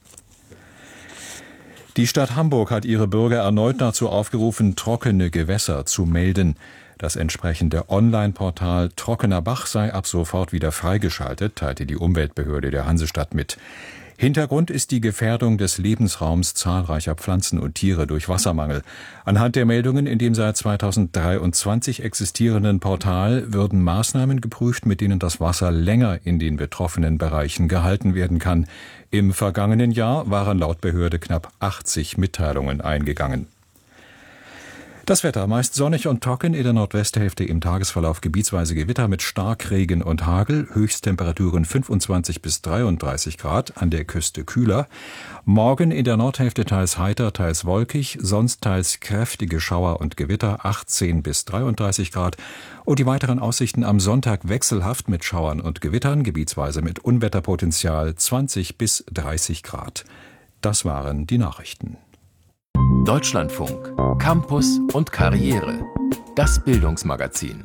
Die Stadt Hamburg hat ihre Bürger erneut dazu aufgerufen, trockene Gewässer zu melden. Das entsprechende Online-Portal Trockener Bach sei ab sofort wieder freigeschaltet, teilte die Umweltbehörde der Hansestadt mit. Hintergrund ist die Gefährdung des Lebensraums zahlreicher Pflanzen und Tiere durch Wassermangel. Anhand der Meldungen in dem seit zweitausenddreiundzwanzig existierenden Portal würden Maßnahmen geprüft, mit denen das Wasser länger in den betroffenen Bereichen gehalten werden kann. Im vergangenen Jahr waren laut Behörde knapp achtzig Mitteilungen eingegangen. Das Wetter meist sonnig und trocken, in der Nordwesthälfte im Tagesverlauf gebietsweise Gewitter mit Starkregen und Hagel, Höchsttemperaturen fünfundzwanzig bis dreiunddreißig Grad, an der Küste kühler. Morgen in der Nordhälfte teils heiter, teils wolkig, sonst teils kräftige Schauer und Gewitter, achtzehn bis dreiunddreißig Grad. Und die weiteren Aussichten am Sonntag wechselhaft mit Schauern und Gewittern, gebietsweise mit Unwetterpotenzial, zwanzig bis dreißig Grad. Das waren die Nachrichten. Deutschlandfunk, Campus und Karriere. Das Bildungsmagazin.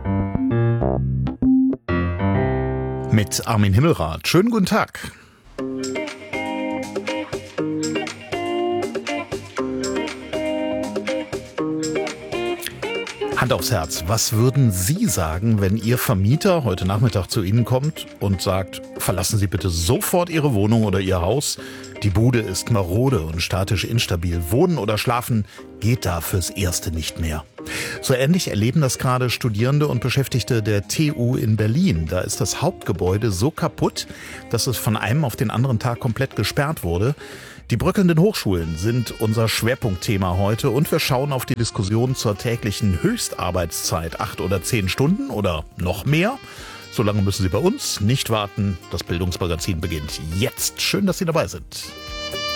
Mit Armin Himmelrath. Schönen guten Tag. Hand aufs Herz, was würden Sie sagen, wenn Ihr Vermieter heute Nachmittag zu Ihnen kommt und sagt, verlassen Sie bitte sofort Ihre Wohnung oder Ihr Haus? Die Bude ist marode und statisch instabil. Wohnen oder schlafen geht da fürs Erste nicht mehr. So ähnlich erleben das gerade Studierende und Beschäftigte der T U in Berlin. Da ist das Hauptgebäude so kaputt, dass es von einem auf den anderen Tag komplett gesperrt wurde. Die bröckelnden Hochschulen sind unser Schwerpunktthema heute und wir schauen auf die Diskussion zur täglichen Höchstarbeitszeit. Acht oder zehn Stunden oder noch mehr? Solange müssen Sie bei uns nicht warten. Das Bildungsmagazin beginnt jetzt. Schön, dass Sie dabei sind.